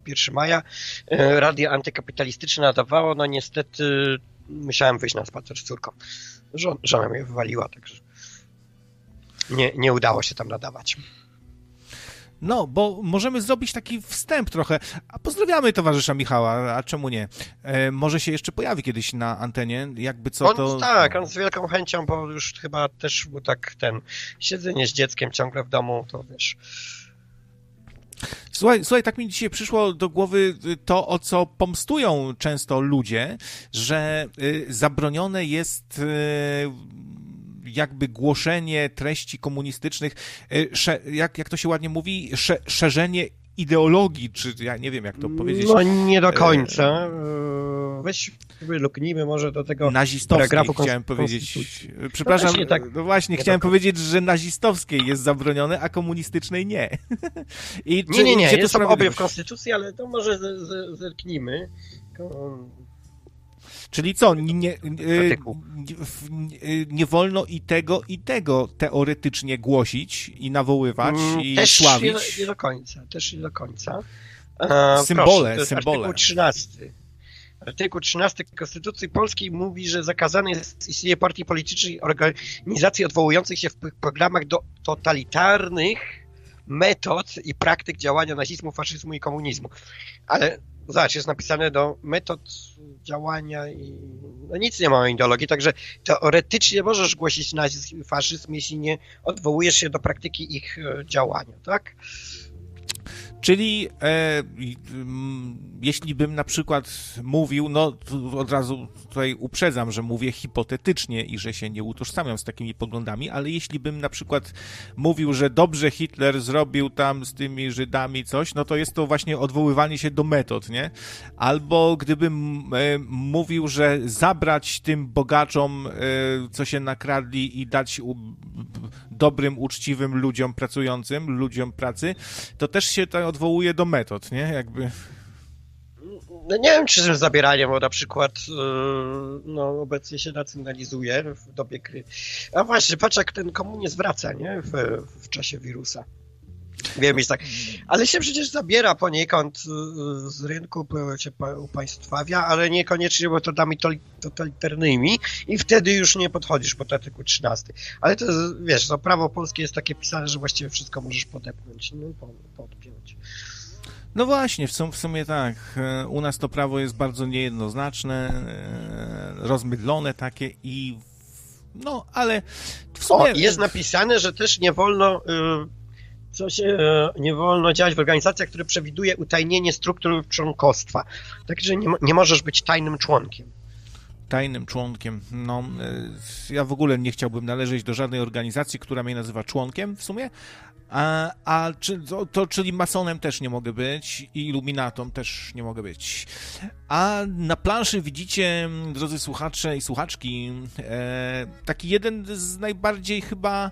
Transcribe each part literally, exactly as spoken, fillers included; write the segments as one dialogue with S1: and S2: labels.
S1: pierwszego maja. Radio antykapitalistyczne nadawało, no niestety musiałem wyjść na spacer z córką. Żon, żona mnie wywaliła, także nie, nie udało się tam nadawać.
S2: No, bo możemy zrobić taki wstęp trochę. A pozdrawiamy towarzysza Michała, a czemu nie? E, może się jeszcze pojawi kiedyś na antenie, jakby co
S1: on,
S2: to...
S1: Tak, on z wielką chęcią, bo już chyba też był tak ten siedzenie z dzieckiem ciągle w domu, to wiesz...
S2: Słuchaj, słuchaj, tak mi dzisiaj przyszło do głowy to, o co pomstują często ludzie, że y, zabronione jest... Y, jakby głoszenie treści komunistycznych, jak, jak to się ładnie mówi, sze, szerzenie ideologii, czy ja nie wiem, jak to powiedzieć.
S1: No nie do końca. Weź wyluknijmy może do tego
S2: nazistowskiej chciałem powiedzieć. Przepraszam, no właśnie, tak, no właśnie chciałem powiedzieć, że nazistowskiej jest zabronione, a komunistycznej nie. I
S1: nie, nie, nie, jest to obie w Konstytucji, ale to może z, z, zerknijmy.
S2: Czyli co, nie, nie, nie, nie wolno i tego, i tego teoretycznie głosić i nawoływać i
S1: też
S2: sławić?
S1: Też nie do końca, też nie do końca. E,
S2: symbole,
S1: proszę, to jest
S2: symbole.
S1: Artykuł trzynasty. Artykuł trzynasty Konstytucji Polskiej mówi, że zakazane jest istnienie partii politycznych i organizacji odwołujących się w programach do totalitarnych metod i praktyk działania nazizmu, faszyzmu i komunizmu. Ale zobacz, jest napisane do metod działania i no nic nie ma o ideologii, także teoretycznie możesz głosić nazizm i faszyzm, jeśli nie odwołujesz się do praktyki ich działania, tak?
S2: Czyli e, jeśli bym na przykład mówił, no od razu tutaj uprzedzam, że mówię hipotetycznie i że się nie utożsamiam z takimi poglądami, ale jeśli bym na przykład mówił, że dobrze Hitler zrobił tam z tymi Żydami coś, no to jest to właśnie odwoływanie się do metod, nie? Albo gdybym e, mówił, że zabrać tym bogaczom, e, co się nakradli i dać u, dobrym, uczciwym ludziom pracującym, ludziom pracy, to też się to odwołuje do metod, nie? Jakby...
S1: No nie wiem, czy z zabieraniem, bo na przykład yy, no, obecnie się nacjonalizuje w dobie gry. A właśnie, patrz jak ten komunizm wraca, nie? W, w czasie wirusa. Wiem, jest tak. Ale się przecież zabiera poniekąd yy, z rynku, się upaństwawia, ale niekoniecznie metodami totalitarnymi i wtedy już nie podchodzisz pod artykuł trzynasty. Ale to jest, wiesz, to prawo polskie jest takie pisane, że właściwie wszystko możesz podepnąć, no, podpiąć.
S2: No właśnie, w sumie, w sumie tak. U nas to prawo jest bardzo niejednoznaczne, rozmydlone takie i no, ale w sumie...
S1: O, jest napisane, że też nie wolno, co się, nie wolno działać w organizacjach, które przewiduje utajnienie struktur członkostwa. Także nie, nie możesz być tajnym członkiem.
S2: Tajnym członkiem. No, ja w ogóle nie chciałbym należeć do żadnej organizacji, która mnie nazywa członkiem w sumie, a, a czy, to, to, czyli masonem też nie mogę być i iluminatą też nie mogę być. A na planszy widzicie, drodzy słuchacze i słuchaczki, e, taki jeden z najbardziej chyba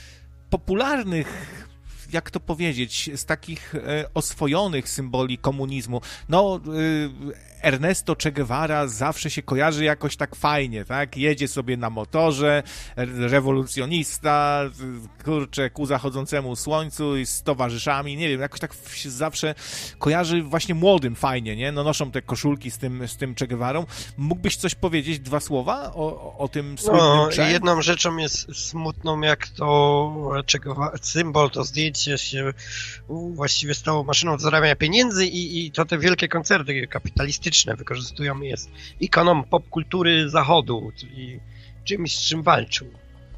S2: popularnych, jak to powiedzieć, z takich e, oswojonych symboli komunizmu. No, e, Ernesto Che Guevara zawsze się kojarzy jakoś tak fajnie, tak? Jedzie sobie na motorze, rewolucjonista, kurczę, ku zachodzącemu słońcu i z towarzyszami, nie wiem, jakoś tak się zawsze kojarzy właśnie młodym fajnie, nie? No noszą te koszulki z tym, z tym Che Guevarą. Mógłbyś coś powiedzieć, dwa słowa o, o tym słynnym
S1: No,
S2: Che?
S1: jedną rzeczą jest smutną, jak to Che Guevara, symbol, to zdjęcie się właściwie stało maszyną do zarabiania pieniędzy i, i to te wielkie koncerty kapitalistyczne wykorzystują, jest ikoną popkultury zachodu, czyli czymś, z czym walczył.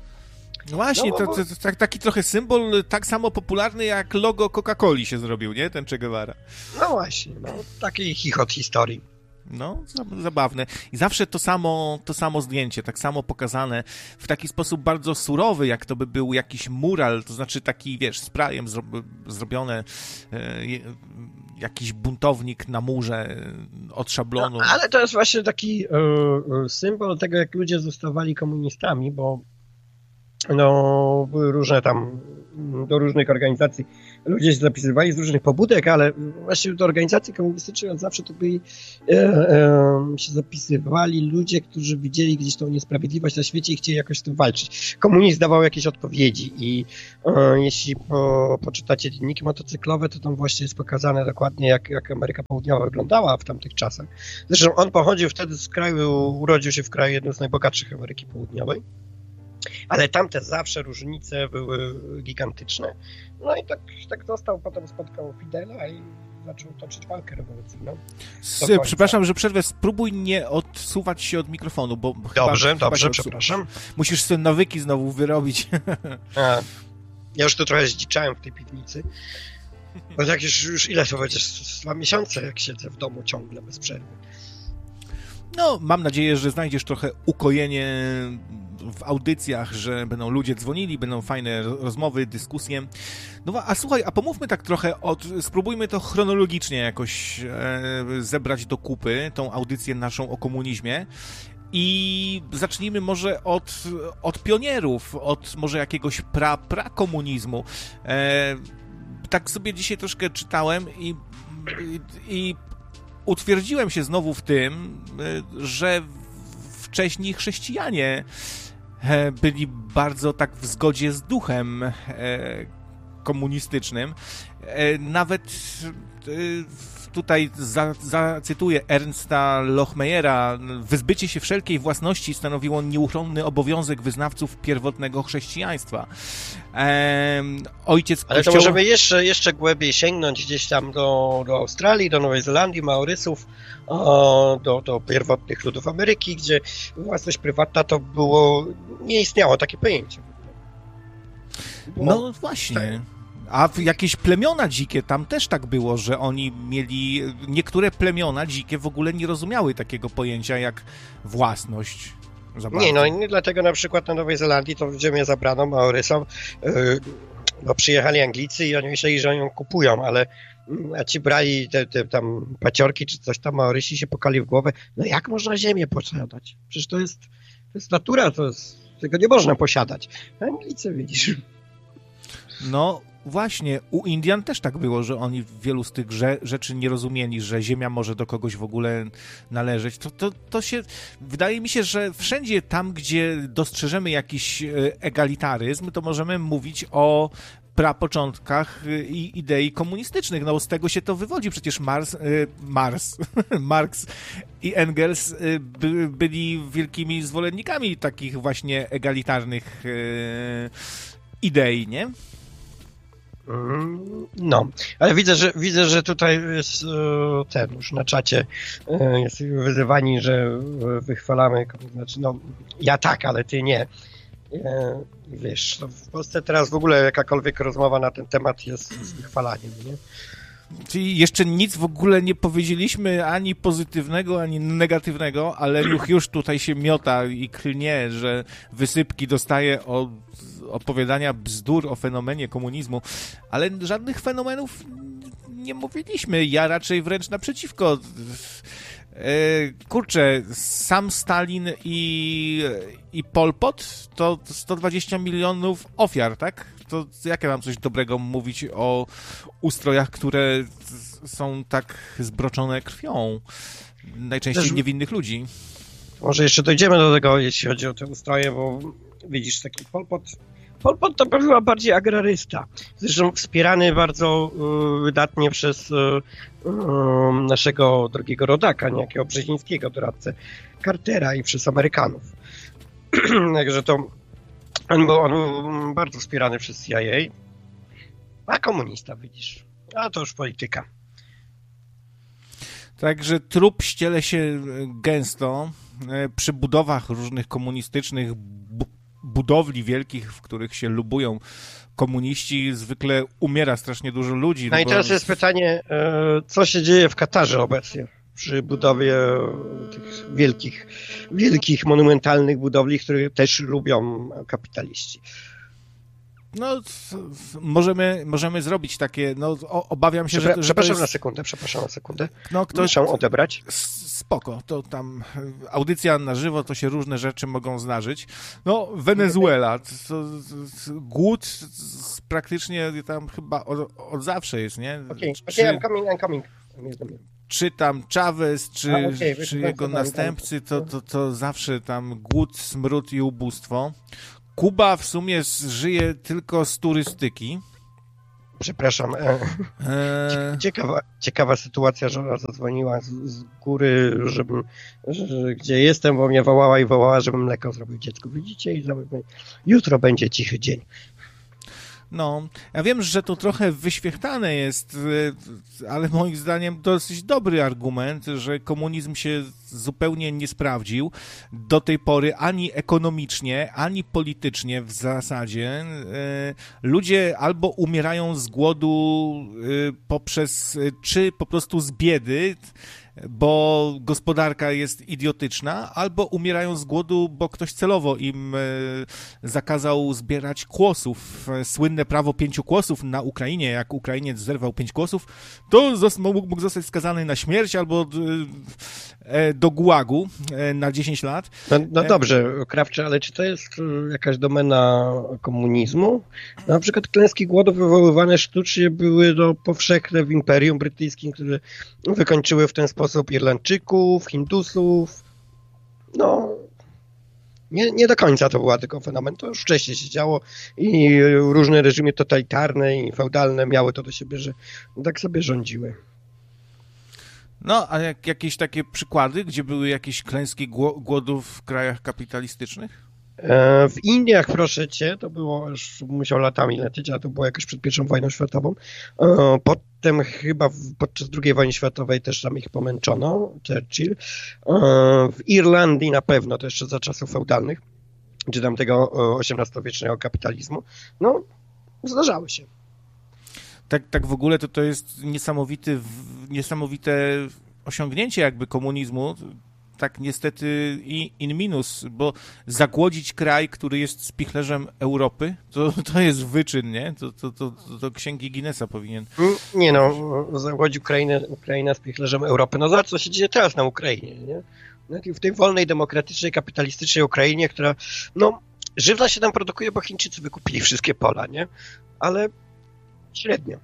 S2: No właśnie, no, bo... to, to, to taki trochę symbol, tak samo popularny jak logo Coca-Coli się zrobił, nie? Ten Che Guevara.
S1: No właśnie, no, taki chichot historii.
S2: No, zabawne. I zawsze to samo, to samo zdjęcie, tak samo pokazane w taki sposób bardzo surowy, jak to by był jakiś mural, to znaczy taki, wiesz, sprayem zro, zrobione e, jakiś buntownik na murze od szablonu.
S1: No, ale to jest właśnie taki e, symbol tego, jak ludzie zostawali komunistami, bo no, były różne tam do różnych organizacji ludzie się zapisywali z różnych pobudek, ale właśnie do organizacji komunistycznych od zawsze to byli, e, e, się zapisywali ludzie, którzy widzieli gdzieś tą niesprawiedliwość na świecie i chcieli jakoś z tym walczyć. Komunizm dawał jakieś odpowiedzi i e, jeśli po, poczytacie dzienniki motocyklowe, to tam właśnie jest pokazane dokładnie, jak, jak Ameryka Południowa wyglądała w tamtych czasach. Zresztą on pochodził wtedy z kraju, urodził się w kraju jednym z najbogatszych Ameryki Południowej. Ale tamte zawsze różnice były gigantyczne. No i tak, tak został, potem spotkał Fidela i zaczął toczyć walkę rewolucyjną.
S2: S- przepraszam, że przerwę. Spróbuj nie odsuwać się od mikrofonu, bo
S1: Dobrze,
S2: chyba,
S1: dobrze,
S2: chyba
S1: przepraszam.
S2: Musisz sobie nawyki znowu wyrobić.
S1: A, ja już tu trochę zdziczałem w tej piwnicy. Bo jak już, już ile to będzie? Dwa miesiące, jak siedzę w domu ciągle bez przerwy.
S2: No, mam nadzieję, że znajdziesz trochę ukojenie w audycjach, że będą ludzie dzwonili, będą fajne rozmowy, dyskusje. No a słuchaj, a pomówmy tak trochę od, spróbujmy to chronologicznie jakoś e, zebrać do kupy, tą audycję naszą o komunizmie. I zacznijmy może od, od pionierów, od może jakiegoś pra, prakomunizmu. E, tak sobie dzisiaj troszkę czytałem i, i, i utwierdziłem się znowu w tym, że wcześniej chrześcijanie byli bardzo tak w zgodzie z duchem komunistycznym. Nawet tutaj zacytuję Ernsta Lochmeyera: wyzbycie się wszelkiej własności stanowiło nieuchronny obowiązek wyznawców pierwotnego chrześcijaństwa. Ehm, ojciec
S1: Ale
S2: Kościoła...
S1: to możemy jeszcze, jeszcze głębiej sięgnąć gdzieś tam do, do Australii, do Nowej Zelandii, Maorysów, o, do, do pierwotnych ludów Ameryki, gdzie własność prywatna to było, nie istniało takie pojęcie. Było,
S2: no właśnie. Tak. A jakieś plemiona dzikie, tam też tak było, że oni mieli... Niektóre plemiona dzikie w ogóle nie rozumiały takiego pojęcia jak własność.
S1: Nie, no i nie dlatego na przykład na Nowej Zelandii to ziemię zabrano Maorysom, yy, bo przyjechali Anglicy i oni myśleli, że oni ją kupują, ale a ci brali te, te tam paciorki czy coś tam, Maorysi się pokali w głowę, no jak można ziemię posiadać? Przecież to jest, to jest natura, to jest, tego nie można posiadać. Anglicy, widzisz.
S2: No właśnie, u Indian też tak było, że oni wielu z tych rzeczy nie rozumieli, że ziemia może do kogoś w ogóle należeć. To, to, to się, wydaje mi się, że wszędzie tam, gdzie dostrzeżemy jakiś egalitaryzm, to możemy mówić o prapoczątkach i idei komunistycznych. No z tego się to wywodzi. Przecież Mars, Mars, Marx i Engels by, byli wielkimi zwolennikami takich właśnie egalitarnych idei, nie?
S1: No, ale widzę, że widzę, że tutaj jest ten już na czacie jest wyzywani, że wychwalamy, znaczy no ja tak, ale ty nie. Wiesz, no w Polsce teraz w ogóle jakakolwiek rozmowa na ten temat jest z wychwalaniem, nie?
S2: Czyli jeszcze nic w ogóle nie powiedzieliśmy ani pozytywnego, ani negatywnego, ale już, już tutaj się miota i klnie, że wysypki dostaje od opowiadania bzdur o fenomenie komunizmu, ale żadnych fenomenów nie mówiliśmy. Ja raczej wręcz naprzeciwko. Kurczę, sam Stalin i, i Pol Pot to sto dwadzieścia milionów ofiar, tak? To jak ja mam coś dobrego mówić o ustrojach, które są tak zbroczone krwią najczęściej Też... niewinnych ludzi?
S1: Może jeszcze dojdziemy do tego, jeśli chodzi o te ustroje, bo widzisz, taki Pol Pot Pol Pot to była bardziej agrarysta. Zresztą wspierany bardzo y, wydatnie przez y, y, naszego drogiego rodaka, niejakiego Brzezińskiego, doradcę Cartera, i przez Amerykanów. Także to on był, on był bardzo wspierany przez C I A, a komunista, widzisz. A to już polityka.
S2: Także trup ściele się gęsto przy budowach różnych komunistycznych budowli wielkich, w których się lubują komuniści, zwykle umiera strasznie dużo ludzi.
S1: No i teraz
S2: bo...
S1: jest pytanie, co się dzieje w Katarze obecnie przy budowie tych wielkich, wielkich, monumentalnych budowli, które też lubią kapitaliści.
S2: No, możemy, możemy zrobić takie, no obawiam się,
S1: Przepra-
S2: że...
S1: Przepraszam
S2: jest...
S1: na sekundę, przepraszam na sekundę.
S2: No, ktoś...
S1: Muszę odebrać.
S2: Spoko, to tam audycja na żywo, to się różne rzeczy mogą zdarzyć. No, Wenezuela, to, to, to, głód praktycznie tam chyba od, od zawsze jest, nie?
S1: Okej, okay,
S2: czy,
S1: okay, I'm coming, I'm coming.
S2: Czy tam Chavez, czy,
S1: A, okay,
S2: czy jego następcy, to, to, to zawsze tam głód, smród i ubóstwo. Kuba w sumie żyje tylko z turystyki.
S1: Przepraszam. E, ciekawa, ciekawa sytuacja, że ona zadzwoniła z, z góry, żebym, że, gdzie jestem, bo mnie wołała i wołała, żebym mleko zrobił dziecku. Widzicie? I jutro będzie cichy dzień.
S2: No, ja wiem, że to trochę wyświechtane jest, ale moim zdaniem dosyć dobry argument, że komunizm się zupełnie nie sprawdził do tej pory ani ekonomicznie, ani politycznie w zasadzie. Ludzie albo umierają z głodu poprzez, czy po prostu z biedy, bo gospodarka jest idiotyczna, albo umierają z głodu, bo ktoś celowo im zakazał zbierać kłosów. Słynne prawo pięciu kłosów na Ukrainie, jak Ukrainiec zerwał pięć kłosów, to mógł zostać skazany na śmierć albo do gułagu na dziesięć lat.
S1: No, no dobrze, Krawcze, ale czy to jest jakaś domena komunizmu? Na przykład klęski głodu wywoływane sztucznie były no, powszechne w Imperium Brytyjskim, które wykończyły w ten sposób Irlandczyków, Hindusów. No, nie, nie do końca to była tylko fenomen. To już wcześniej się działo i różne reżimy totalitarne i feudalne miały to do siebie, że tak sobie rządziły.
S2: No, a jak, jakieś takie przykłady, gdzie były jakieś klęski głodu w krajach kapitalistycznych?
S1: W Indiach, proszę cię, to było, już musiał latami lecieć, a to było jakoś przed pierwszą wojną światową. Potem chyba podczas drugiej wojny światowej też tam ich pomęczono, Churchill. W Irlandii na pewno, to jeszcze za czasów feudalnych, czy tam tego osiemnastowiecznego kapitalizmu. No, zdarzały się.
S2: Tak, tak w ogóle to to jest niesamowity, niesamowite osiągnięcie jakby komunizmu, tak niestety in minus, bo zagłodzić kraj, który jest spichlerzem Europy, to, to jest wyczyn, nie? To, to, to, to księgi Guinnessa powinien.
S1: Nie no, zagłodzić Ukrainę, Ukraina spichlerzem Europy. No zobacz, co się dzieje teraz na Ukrainie, nie? W tej wolnej, demokratycznej, kapitalistycznej Ukrainie, która, no, żywna się tam produkuje, bo Chińczycy wykupili wszystkie pola, nie? Ale średnio.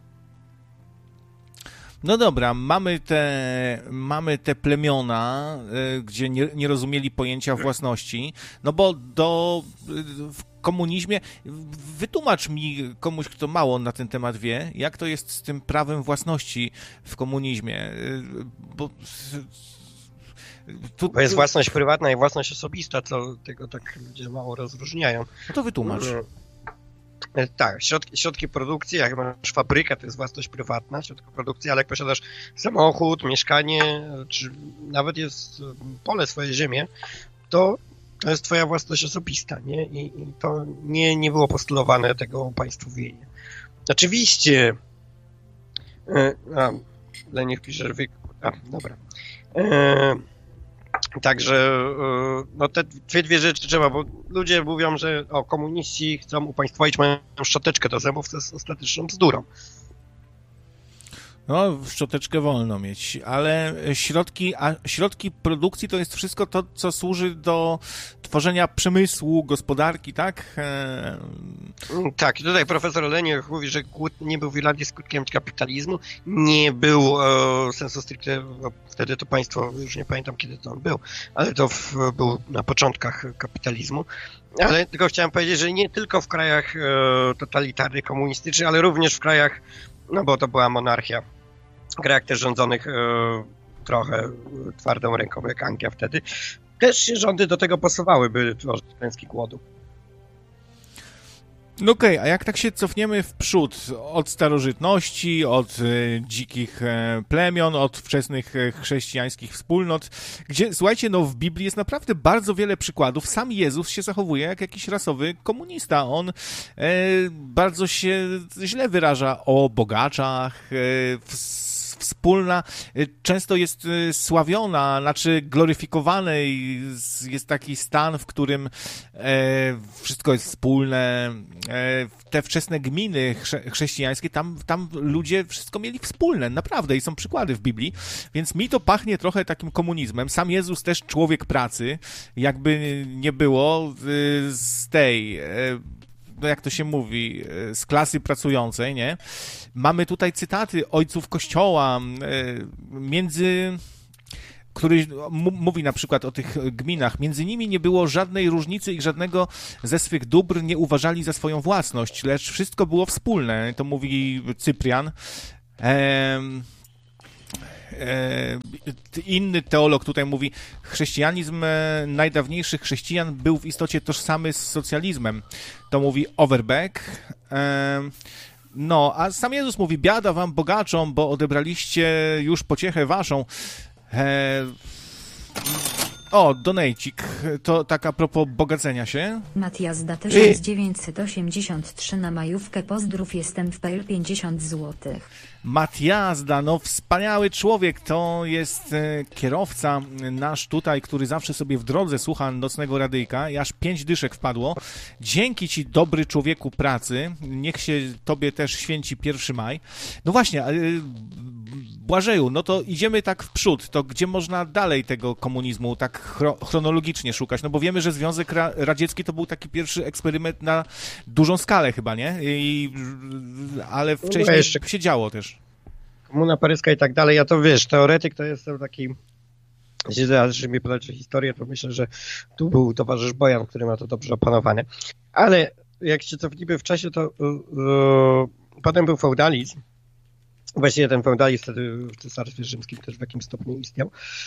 S2: No dobra, mamy te, mamy te plemiona, y, gdzie nie, nie rozumieli pojęcia własności, no bo do, y, w komunizmie, wytłumacz mi komuś, kto mało na ten temat wie, jak to jest z tym prawem własności w komunizmie, y, bo...
S1: Tu, bo jest własność prywatna i własność osobista, co tego tak ludzie mało rozróżniają.
S2: No to wytłumacz.
S1: Tak, środki, środki produkcji, jak masz fabrykę, to jest własność prywatna, środki produkcji, ale jak posiadasz samochód, mieszkanie, czy nawet jest pole, swoje ziemię, to to jest twoja własność osobista, nie? I, i to nie, nie było postulowane tego upaństwowienie. Oczywiście, a, Leniech pisze, że wy... A, dobra. E, Także no te dwie, dwie rzeczy trzeba, bo ludzie mówią, że o, komuniści chcą upaństwowić, mają szczoteczkę do zębów, to jest ostateczną bzdurą.
S2: No, szczoteczkę wolno mieć, ale środki, a środki produkcji to jest wszystko to, co służy do tworzenia przemysłu, gospodarki, tak? E...
S1: Tak, tutaj profesor Leniech mówi, że głód nie był w Irlandii skutkiem kapitalizmu, nie był e, sensu stricte, no, wtedy to państwo, już nie pamiętam kiedy to on był, ale to w, był na początkach kapitalizmu. Ale tylko chciałem powiedzieć, że nie tylko w krajach e, totalitarnych, komunistycznych, ale również w krajach, no bo to była monarchia, w krajach też rządzonych e, trochę twardą ręką, jak Anglia wtedy, też się rządy do tego pasowały, by tworzyć klęski głodu.
S2: No okej, okay, a jak tak się cofniemy w przód od starożytności, od e, dzikich e, plemion, od wczesnych e, chrześcijańskich wspólnot, gdzie, słuchajcie, no w Biblii jest naprawdę bardzo wiele przykładów. Sam Jezus się zachowuje jak jakiś rasowy komunista. On e, bardzo się źle wyraża o bogaczach, e, w jest wspólna, często jest sławiona, znaczy gloryfikowane i jest taki stan, w którym wszystko jest wspólne. Te wczesne gminy chrze- chrześcijańskie, tam, tam ludzie wszystko mieli wspólne, naprawdę, i są przykłady w Biblii, więc mi to pachnie trochę takim komunizmem. Sam Jezus też człowiek pracy, jakby nie było, z tej, no jak to się mówi, z klasy pracującej, nie? Mamy tutaj cytaty ojców Kościoła, między... który m- mówi na przykład o tych gminach. Między nimi nie było żadnej różnicy i żadnego ze swych dóbr nie uważali za swoją własność, lecz wszystko było wspólne. To mówi Cyprian. Ehm, e, inny teolog tutaj mówi, chrześcijanizm najdawniejszych chrześcijan był w istocie tożsamy z socjalizmem. To mówi Overbeck. Ehm, no, a sam Jezus mówi, biada wam bogaczom, bo odebraliście już pociechę waszą. Eee... O, donejcik. To tak a propos bogacenia się.
S3: Matias tysiąc dziewięćset osiemdziesiąt trzy na majówkę, pozdrów, jestem w P L pięćdziesiąt złotych.
S2: Matiazda, no wspaniały człowiek, to jest e, kierowca nasz tutaj, który zawsze sobie w drodze słucha Nocnego Radyjka i aż pięć dyszek wpadło. Dzięki ci, dobry człowieku pracy, niech się tobie też święci pierwszy maj. No właśnie, e, Błażeju, no to idziemy tak w przód, to gdzie można dalej tego komunizmu tak chro- chronologicznie szukać? No bo wiemy, że Związek Ra- Radziecki to był taki pierwszy eksperyment na dużą skalę chyba, nie? I, ale wcześniej no jeszcze się działo też.
S1: Komuna paryska i tak dalej, ja to wiesz, teoretyk to jestem taki, jeśli zaraz mi podać historię, to myślę, że tu był towarzysz Bojan, który ma to dobrze opanowane. Ale jak się cofnimy w czasie, to yy, potem był feudalizm. Właściwie ten feudalizm wtedy w Cesarstwie Rzymskim też w jakimś stopniu istniał.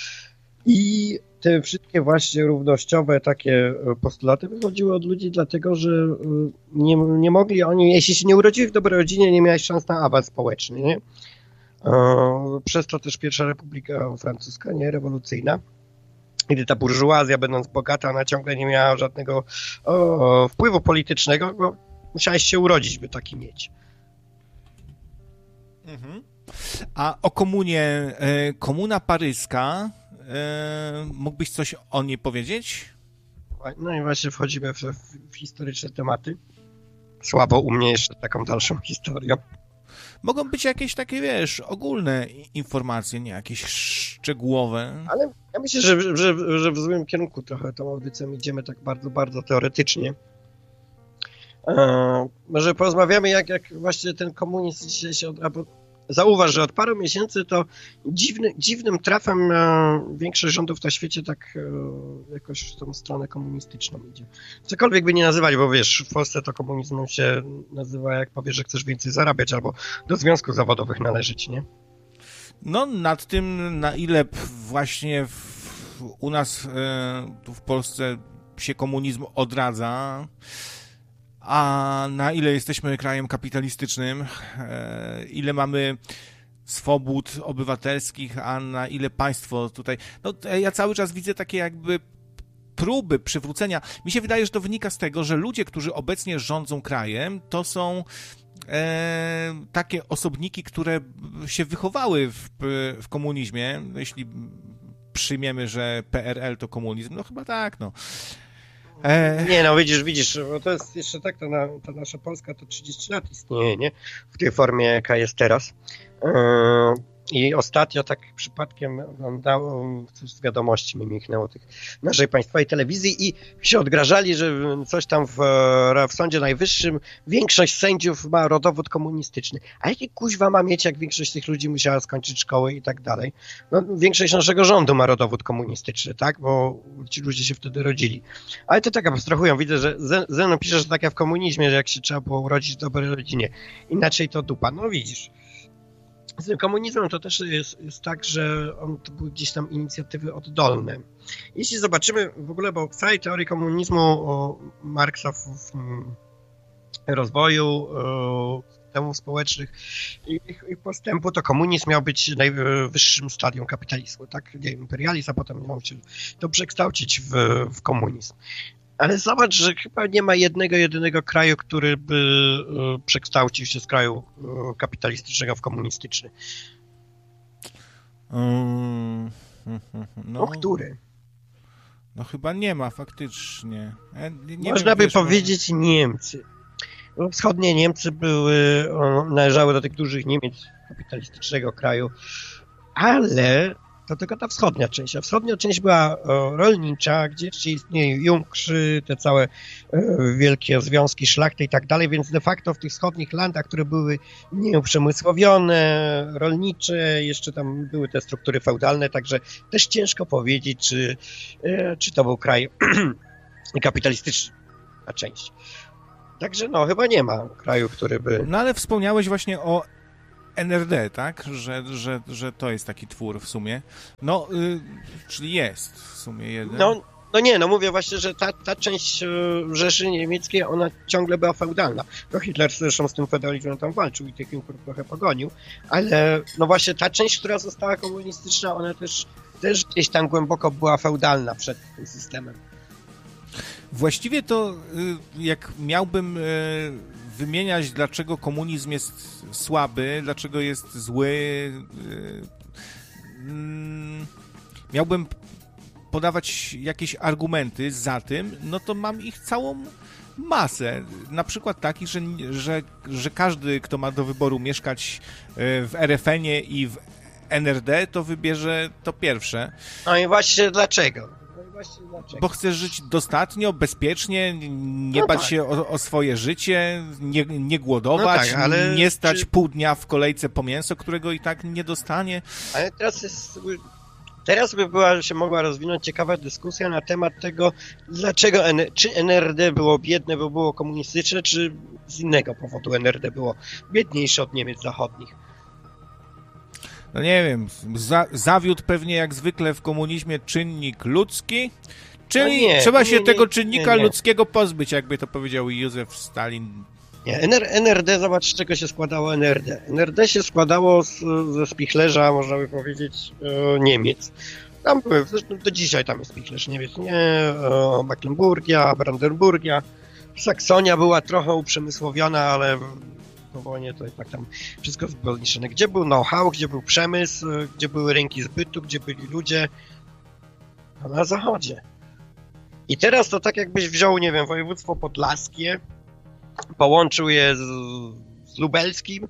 S1: I te wszystkie właśnie równościowe takie postulaty wychodziły od ludzi dlatego, że nie, nie mogli oni, jeśli się nie urodzili w dobrej rodzinie, nie miałeś szans na awans społeczny, nie? Przez to też pierwsza republika francuska, nie, rewolucyjna, gdy ta burżuazja, będąc bogata, ona ciągle nie miała żadnego o, wpływu politycznego, bo musiałeś się urodzić, by taki mieć.
S2: Mhm. A o komunie, komuna paryska, mógłbyś coś o niej powiedzieć?
S1: No i właśnie wchodzimy w, w historyczne tematy. Słabo u mnie jeszcze taką dalszą historią.
S2: Mogą być jakieś takie, wiesz, ogólne informacje, nie jakieś szczegółowe.
S1: Ale ja myślę, że, że, że w złym kierunku trochę tą audycją idziemy tak bardzo, bardzo teoretycznie. Eee, może porozmawiamy, jak, jak właśnie ten komunizm dzisiaj się odrabia. Zauważ, że od paru miesięcy to dziwny, dziwnym trafem e, większość rządów na świecie tak e, jakoś w tą stronę komunistyczną idzie. Cokolwiek by nie nazywali, bo wiesz, w Polsce to komunizmem się nazywa, jak powiesz, że chcesz więcej zarabiać albo do związków zawodowych należeć, nie?
S2: No nad tym, na ile właśnie w, u nas e, tu w Polsce się komunizm odradza, a na ile jesteśmy krajem kapitalistycznym, ile mamy swobód obywatelskich, a na ile państwo tutaj... No ja cały czas widzę takie jakby próby przywrócenia. Mi się wydaje, że to wynika z tego, że ludzie, którzy obecnie rządzą krajem, to są e, takie osobniki, które się wychowały w, w komunizmie. Jeśli przyjmiemy, że P R L to komunizm, no chyba tak, no.
S1: Nie, no widzisz, widzisz, bo to jest jeszcze tak, ta, na, ta nasza Polska to trzydzieści lat istnieje, nie? W tej formie, jaka jest teraz. I ostatnio tak przypadkiem oglądałem, coś z wiadomości mi michnęło tych naszej państwowej telewizji i się odgrażali, że coś tam w, w Sądzie Najwyższym większość sędziów ma rodowód komunistyczny. A jaki kuźwa ma mieć, jak większość tych ludzi musiała skończyć szkoły i tak dalej? No, większość naszego rządu ma rodowód komunistyczny, tak? Bo ci ludzie się wtedy rodzili. Ale to tak abstrahują. Widzę, że Zenon pisze, że tak jak w komunizmie, że jak się trzeba było urodzić w dobrej rodzinie. Inaczej to dupa. No widzisz. Z tym komunizmem to też jest, jest tak, że on to były gdzieś tam inicjatywy oddolne. Jeśli zobaczymy w ogóle, bo w całej teorii komunizmu o Marksa w, w rozwoju systemów społecznych i ich, ich postępu, to komunizm miał być najwyższym stadium kapitalizmu, tak? Nie, imperializm, a potem miał się to przekształcić w, w komunizm. Ale zobacz, że chyba nie ma jednego, jedynego kraju, który by przekształcił się z kraju kapitalistycznego w komunistyczny.
S2: Um,
S1: no, o który?
S2: No chyba nie ma faktycznie. Ja nie
S1: Można
S2: wiem,
S1: by
S2: wiesz,
S1: powiedzieć może... Niemcy. Bo wschodnie Niemcy były, o, należały do tych dużych Niemiec kapitalistycznego kraju, ale to tylko ta wschodnia część. A wschodnia część była o, rolnicza, gdzie jeszcze istnieją Junkrzy, te całe o, wielkie związki szlachty i tak dalej, więc de facto w tych wschodnich landach, które były nieuprzemysłowione, rolnicze, jeszcze tam były te struktury feudalne, także też ciężko powiedzieć, czy, e, czy to był kraj kapitalistyczny, ta część. Także no, chyba nie ma kraju, który by...
S2: No ale wspomniałeś właśnie o N R D, tak? Że, że, że to jest taki twór w sumie. No, y, czyli jest w sumie jeden.
S1: No, no nie, no mówię właśnie, że ta, ta część Rzeszy Niemieckiej, ona ciągle była feudalna. No Hitler zresztą z tym feudalizmem tam walczył i tych Junkerów trochę pogonił, ale no właśnie ta część, która została komunistyczna, ona też, też gdzieś tam głęboko była feudalna przed tym systemem.
S2: Właściwie to jak miałbym wymieniać, dlaczego komunizm jest słaby, dlaczego jest zły, miałbym podawać jakieś argumenty za tym, no to mam ich całą masę. Na przykład taki, że, że, że każdy, kto ma do wyboru mieszkać w er ef enie i w en er de, to wybierze to pierwsze.
S1: No i właśnie dlaczego?
S2: Bo chcesz żyć dostatnio, bezpiecznie, nie
S1: no
S2: bać
S1: tak.
S2: się o, o swoje życie, nie, nie głodować,
S1: no tak, ale
S2: nie stać
S1: czy...
S2: pół dnia w kolejce po mięso, którego i tak nie dostanie.
S1: Ale teraz jest... Teraz by była, się mogła rozwinąć ciekawa dyskusja na temat tego, dlaczego, czy en er de było biedne, bo było komunistyczne, czy z innego powodu en er de było biedniejsze od Niemiec zachodnich.
S2: No nie wiem, za, zawiódł pewnie jak zwykle w komunizmie czynnik ludzki, czyli
S1: no nie,
S2: trzeba
S1: nie,
S2: się
S1: nie,
S2: tego
S1: nie,
S2: czynnika
S1: nie, nie.
S2: ludzkiego pozbyć, jakby to powiedział Józef Stalin.
S1: Nie, en er de, zobacz, z czego się składało en er de. en er de się składało z, ze spichlerza, można by powiedzieć, e, Niemiec. Tam były, zresztą do dzisiaj tam jest spichlerz Niemiec, nie? E, Mecklenburgia, Brandenburgia. Saksonia była trochę uprzemysłowiona, ale po wojnie to jednak tam wszystko było zniszczone. Gdzie był know-how, gdzie był przemysł, gdzie były rynki zbytu, gdzie byli ludzie? No, na zachodzie. I teraz to tak jakbyś wziął, nie wiem, województwo podlaskie, połączył je z, z lubelskim,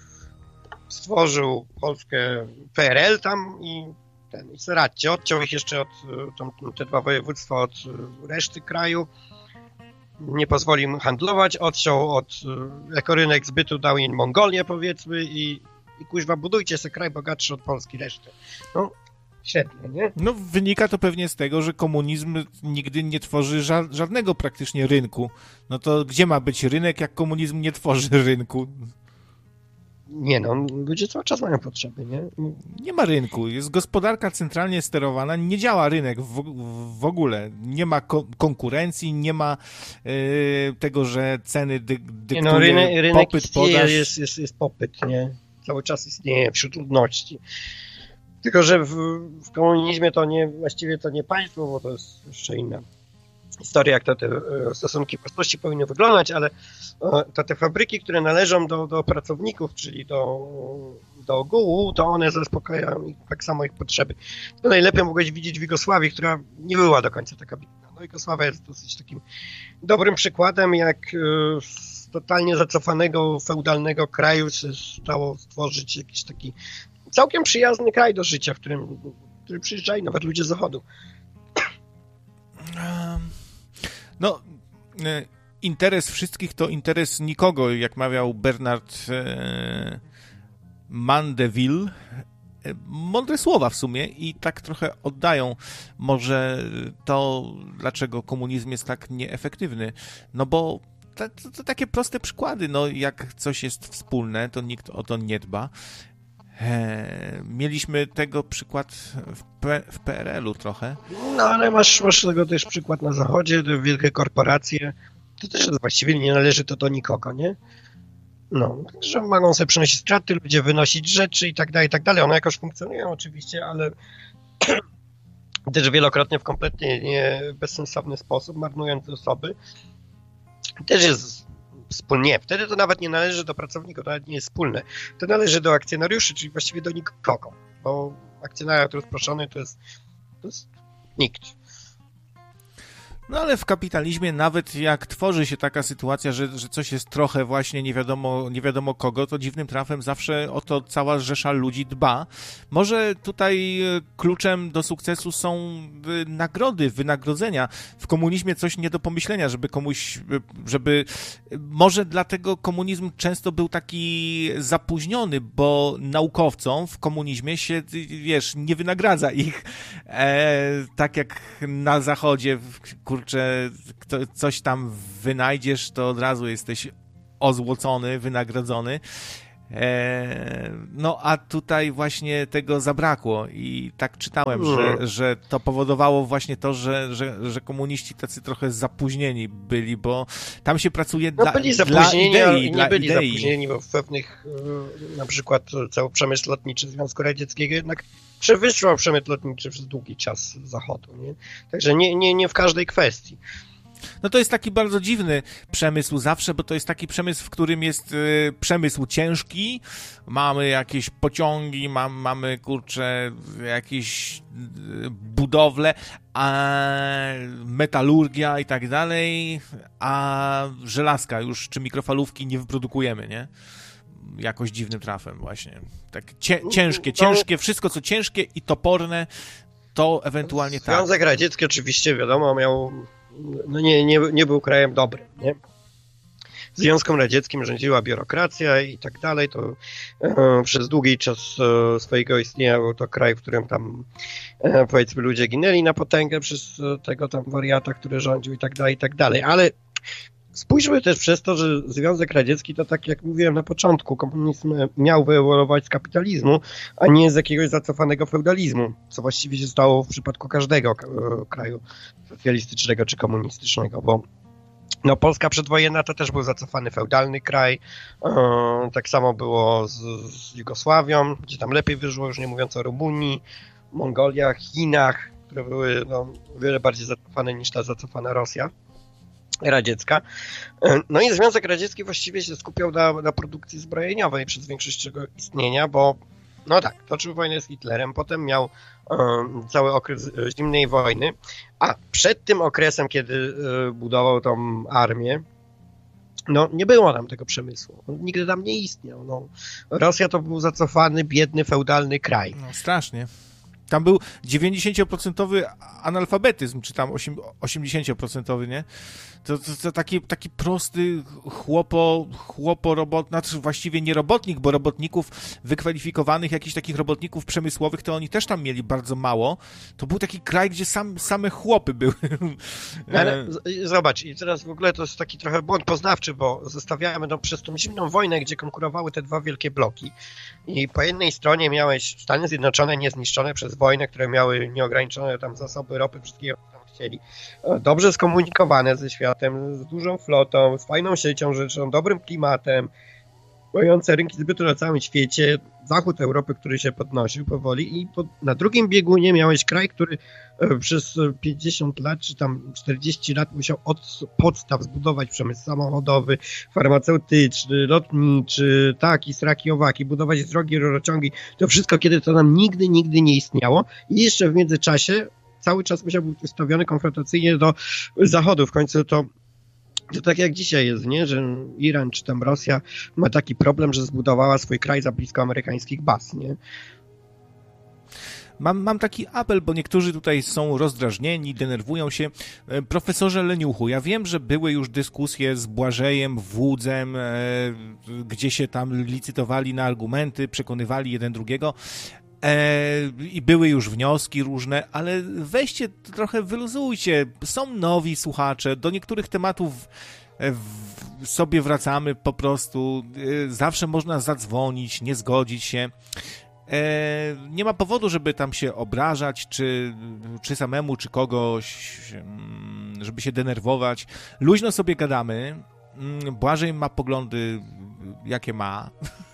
S1: stworzył Polskę P R L tam i ten, i radźcie, odciął ich jeszcze od, tam, te dwa województwa od reszty kraju, nie pozwolił im handlować, odciął od, jako rynek zbytu dał im Mongolię, powiedzmy, i, i kuźwa, budujcie sobie kraj bogatszy od Polski reszty. No, świetnie, nie?
S2: No wynika to pewnie z tego, że komunizm nigdy nie tworzy ża- żadnego praktycznie rynku. No to gdzie ma być rynek, jak komunizm nie tworzy rynku?
S1: Nie no, ludzie cały czas mają potrzeby, nie?
S2: Nie ma rynku, jest gospodarka centralnie sterowana, nie działa rynek w, w ogóle, nie ma ko- konkurencji, nie ma yy, tego, że ceny dy- dyktuje
S1: nie no, rynek, rynek
S2: popyt,
S1: istnieje,
S2: podaż.
S1: jest, jest, jest popyt, nie? Cały czas istnieje wśród ludności. Tylko, że w, w komunizmie to nie, właściwie to nie państwo, bo to jest jeszcze inna historia, jak to te stosunki własności powinny wyglądać, ale to te fabryki, które należą do, do pracowników, czyli do, do ogółu, to one zaspokajają tak samo ich potrzeby. To najlepiej mogłeś widzieć w Jugosławii, która nie była do końca taka biedna. No Jugosławia jest dosyć takim dobrym przykładem, jak z totalnie zacofanego, feudalnego kraju się stało stworzyć jakiś taki całkiem przyjazny kraj do życia, w którym, w którym przyjeżdżają nawet ludzie z zachodu.
S2: No, interes wszystkich to interes nikogo, jak mawiał Bernard e, Mandeville. Mądre słowa w sumie i tak trochę oddają może to, dlaczego komunizm jest tak nieefektywny. No bo to, to, to takie proste przykłady, no jak coś jest wspólne, to nikt o to nie dba. He, mieliśmy tego przykład w, P- w P R L u trochę.
S1: No ale masz, masz tego też przykład na zachodzie, te wielkie korporacje, to też właściwie nie należy to do nikogo, nie? No, że mogą sobie przynosić straty, ludzie wynosić rzeczy i tak dalej, i tak dalej. One jakoś funkcjonują oczywiście, ale też wielokrotnie w kompletnie nie bezsensowny sposób, marnując zasoby. Też jest wspólnie. Wtedy to nawet nie należy do pracowników, to nawet nie jest wspólne. To należy do akcjonariuszy, czyli właściwie do nikogo, bo akcjonariat rozproszony to jest, to jest nikt.
S2: No ale w kapitalizmie nawet jak tworzy się taka sytuacja, że, że coś jest trochę właśnie nie wiadomo, nie wiadomo kogo, to dziwnym trafem zawsze o to cała rzesza ludzi dba. Może tutaj kluczem do sukcesu są nagrody, wynagrodzenia. W komunizmie coś nie do pomyślenia, żeby komuś, żeby... Może dlatego komunizm często był taki zapóźniony, bo naukowcom w komunizmie się, wiesz, nie wynagradza ich e, tak jak na zachodzie, kurczę, coś tam wynajdziesz, to od razu jesteś ozłocony, wynagrodzony. E, no a tutaj właśnie tego zabrakło i tak czytałem, mm. że, że to powodowało właśnie to, że, że, że komuniści tacy trochę zapóźnieni byli, bo tam się pracuje
S1: no,
S2: dla,
S1: byli
S2: dla idei.
S1: Ale nie
S2: dla
S1: byli
S2: idei.
S1: zapóźnieni, bo w pewnych, na przykład cały przemysł lotniczy Związku Radzieckiego jednak przewyższał przemysł lotniczy przez długi czas Zachodu. Nie? Także nie, nie, nie w każdej kwestii.
S2: No to jest taki bardzo dziwny przemysł zawsze, bo to jest taki przemysł, w którym jest y, przemysł ciężki, mamy jakieś pociągi, mam, mamy, kurczę, jakieś y, budowle, a metalurgia i tak dalej, a żelazka już, czy mikrofalówki nie wyprodukujemy, nie? Jakoś dziwnym trafem właśnie. Tak cię, ciężkie, ciężkie, wszystko co ciężkie i toporne, to ewentualnie tak.
S1: Związek Radziecki oczywiście, wiadomo, miał no nie, nie, nie był krajem dobrym, nie? Związkom Radzieckim rządziła biurokracja i tak dalej, to e, przez długi czas e, swojego istnienia był to kraj, w którym tam e, powiedzmy ludzie ginęli na potęgę przez e, tego tam wariata, który rządził i tak dalej, i tak dalej, ale spójrzmy też przez to, że Związek Radziecki to tak jak mówiłem na początku, komunizm miał wyewoluować z kapitalizmu, a nie z jakiegoś zacofanego feudalizmu, co właściwie się stało w przypadku każdego e, kraju socjalistycznego czy komunistycznego, bo no, Polska przedwojenna to też był zacofany feudalny kraj, e, tak samo było z, z Jugosławią, gdzie tam lepiej wyszło, już nie mówiąc o Rumunii, Mongoliach, Chinach, które były no, o wiele bardziej zacofane niż ta zacofana Rosja radziecka. No i Związek Radziecki właściwie się skupiał na, na produkcji zbrojeniowej przez większość swojego istnienia, bo no tak, toczył wojnę z Hitlerem, potem miał um, cały okres zimnej wojny, a przed tym okresem, kiedy y, budował tą armię, no nie było tam tego przemysłu. On nigdy tam nie istniał. No. Rosja to był zacofany, biedny, feudalny kraj.
S2: No strasznie. Tam był dziewięćdziesięcioprocentowy analfabetyzm, czy tam osiemdziesięcioprocentowy, nie? To, to, to taki, taki prosty chłopo, chłopo robot, znaczy właściwie nie robotnik, bo robotników wykwalifikowanych, jakichś takich robotników przemysłowych, to oni też tam mieli bardzo mało. To był taki kraj, gdzie sam, same chłopy były.
S1: Ale zobacz, i teraz w ogóle to jest taki trochę błąd poznawczy, bo zostawiamy no, przez tą zimną wojnę, gdzie konkurowały te dwa wielkie bloki i po jednej stronie miałeś Stany Zjednoczone niezniszczone przez wojnę, które miały nieograniczone tam zasoby ropy, wszystkiego tam chcieli. Dobrze skomunikowane ze światem, z dużą flotą, z fajną siecią rzeczą, dobrym klimatem, mające rynki zbytu na całym świecie, zachód Europy, który się podnosił powoli i pod, na drugim biegunie miałeś kraj, który przez pięćdziesiąt lat, czy tam czterdzieści lat musiał od podstaw zbudować przemysł samochodowy, farmaceutyczny, lotniczy, taki, sraki, owaki, budować drogi, rurociągi, to wszystko, kiedy to nam nigdy, nigdy nie istniało i jeszcze w międzyczasie cały czas musiał być ustawiony konfrontacyjnie do Zachodu. W końcu to To tak jak dzisiaj jest, nie? Że Iran czy tam Rosja ma taki problem, że zbudowała swój kraj za blisko amerykańskich baz, nie?
S2: Mam, mam taki apel, bo niektórzy tutaj są rozdrażnieni, denerwują się. Profesorze Leniuchu, ja wiem, że były już dyskusje z Błażejem, Włódzem, e, gdzie się tam licytowali na argumenty, przekonywali jeden drugiego. E, I były już wnioski różne, ale weźcie, trochę wyluzujcie. Są nowi słuchacze, do niektórych tematów e, w, sobie wracamy po prostu. E, zawsze można zadzwonić, nie zgodzić się. E, nie ma powodu, żeby tam się obrażać, czy, czy samemu, czy kogoś, żeby się denerwować. Luźno sobie gadamy. Błażej ma poglądy, jakie ma.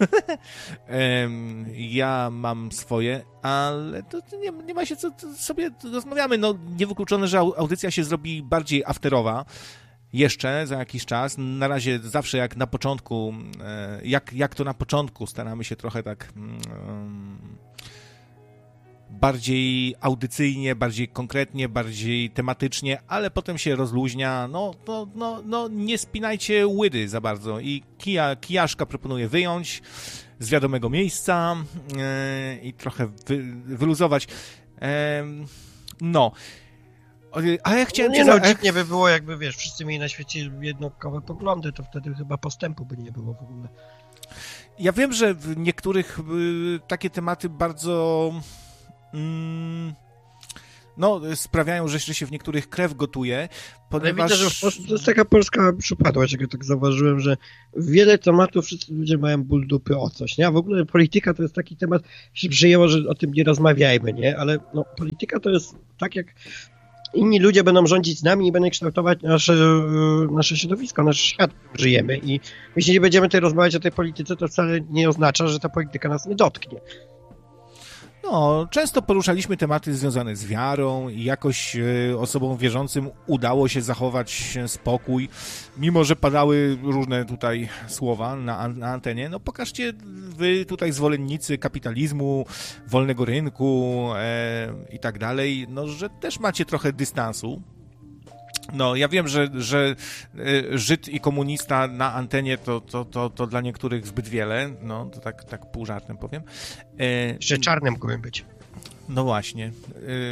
S2: Ja mam swoje, ale to nie, nie ma się co, sobie rozmawiamy. No, niewykluczone, że audycja się zrobi bardziej afterowa. Jeszcze za jakiś czas. Na razie zawsze jak na początku, jak, jak to na początku, staramy się trochę tak bardziej audycyjnie, bardziej konkretnie, bardziej tematycznie, ale potem się rozluźnia. No, no, no, no nie spinajcie łydy za bardzo i kija, kijaszka proponuję wyjąć z wiadomego miejsca yy, i trochę wy, wyluzować. Yy, no. A ja chciałem...
S1: No nie no, dziwnie by było, jakby, wiesz, wszyscy mieli na świecie jednakowe poglądy, to wtedy chyba postępu by nie było w ogóle.
S2: Ja wiem, że w niektórych y, takie tematy bardzo mm, no, sprawiają, że się w niektórych krew gotuje, ponieważ...
S1: Ale widzę, że w Polsce to jest taka polska przypadłość, jak ja tak zauważyłem, że wiele tematów wszyscy ludzie mają ból dupy o coś, nie? A w ogóle polityka to jest taki temat, się przyjęło, że o tym nie rozmawiajmy, nie? Ale no, polityka to jest tak jak... Inni ludzie będą rządzić z nami i będą kształtować nasze, nasze środowisko, nasz świat, w którym żyjemy. I jeśli nie będziemy tutaj rozmawiać o tej polityce, to wcale nie oznacza, że ta polityka nas nie dotknie.
S2: No, często poruszaliśmy tematy związane z wiarą i jakoś y, osobom wierzącym udało się zachować spokój, mimo że padały różne tutaj słowa na, na antenie. No pokażcie wy tutaj zwolennicy kapitalizmu, wolnego rynku e, i tak dalej, no że też macie trochę dystansu. No, ja wiem, że, że Żyd i komunista na antenie to, to, to, to dla niektórych zbyt wiele, no, to tak, tak pół żartem powiem. E,
S1: Jeszcze czarnym mógłbym być.
S2: No właśnie. E,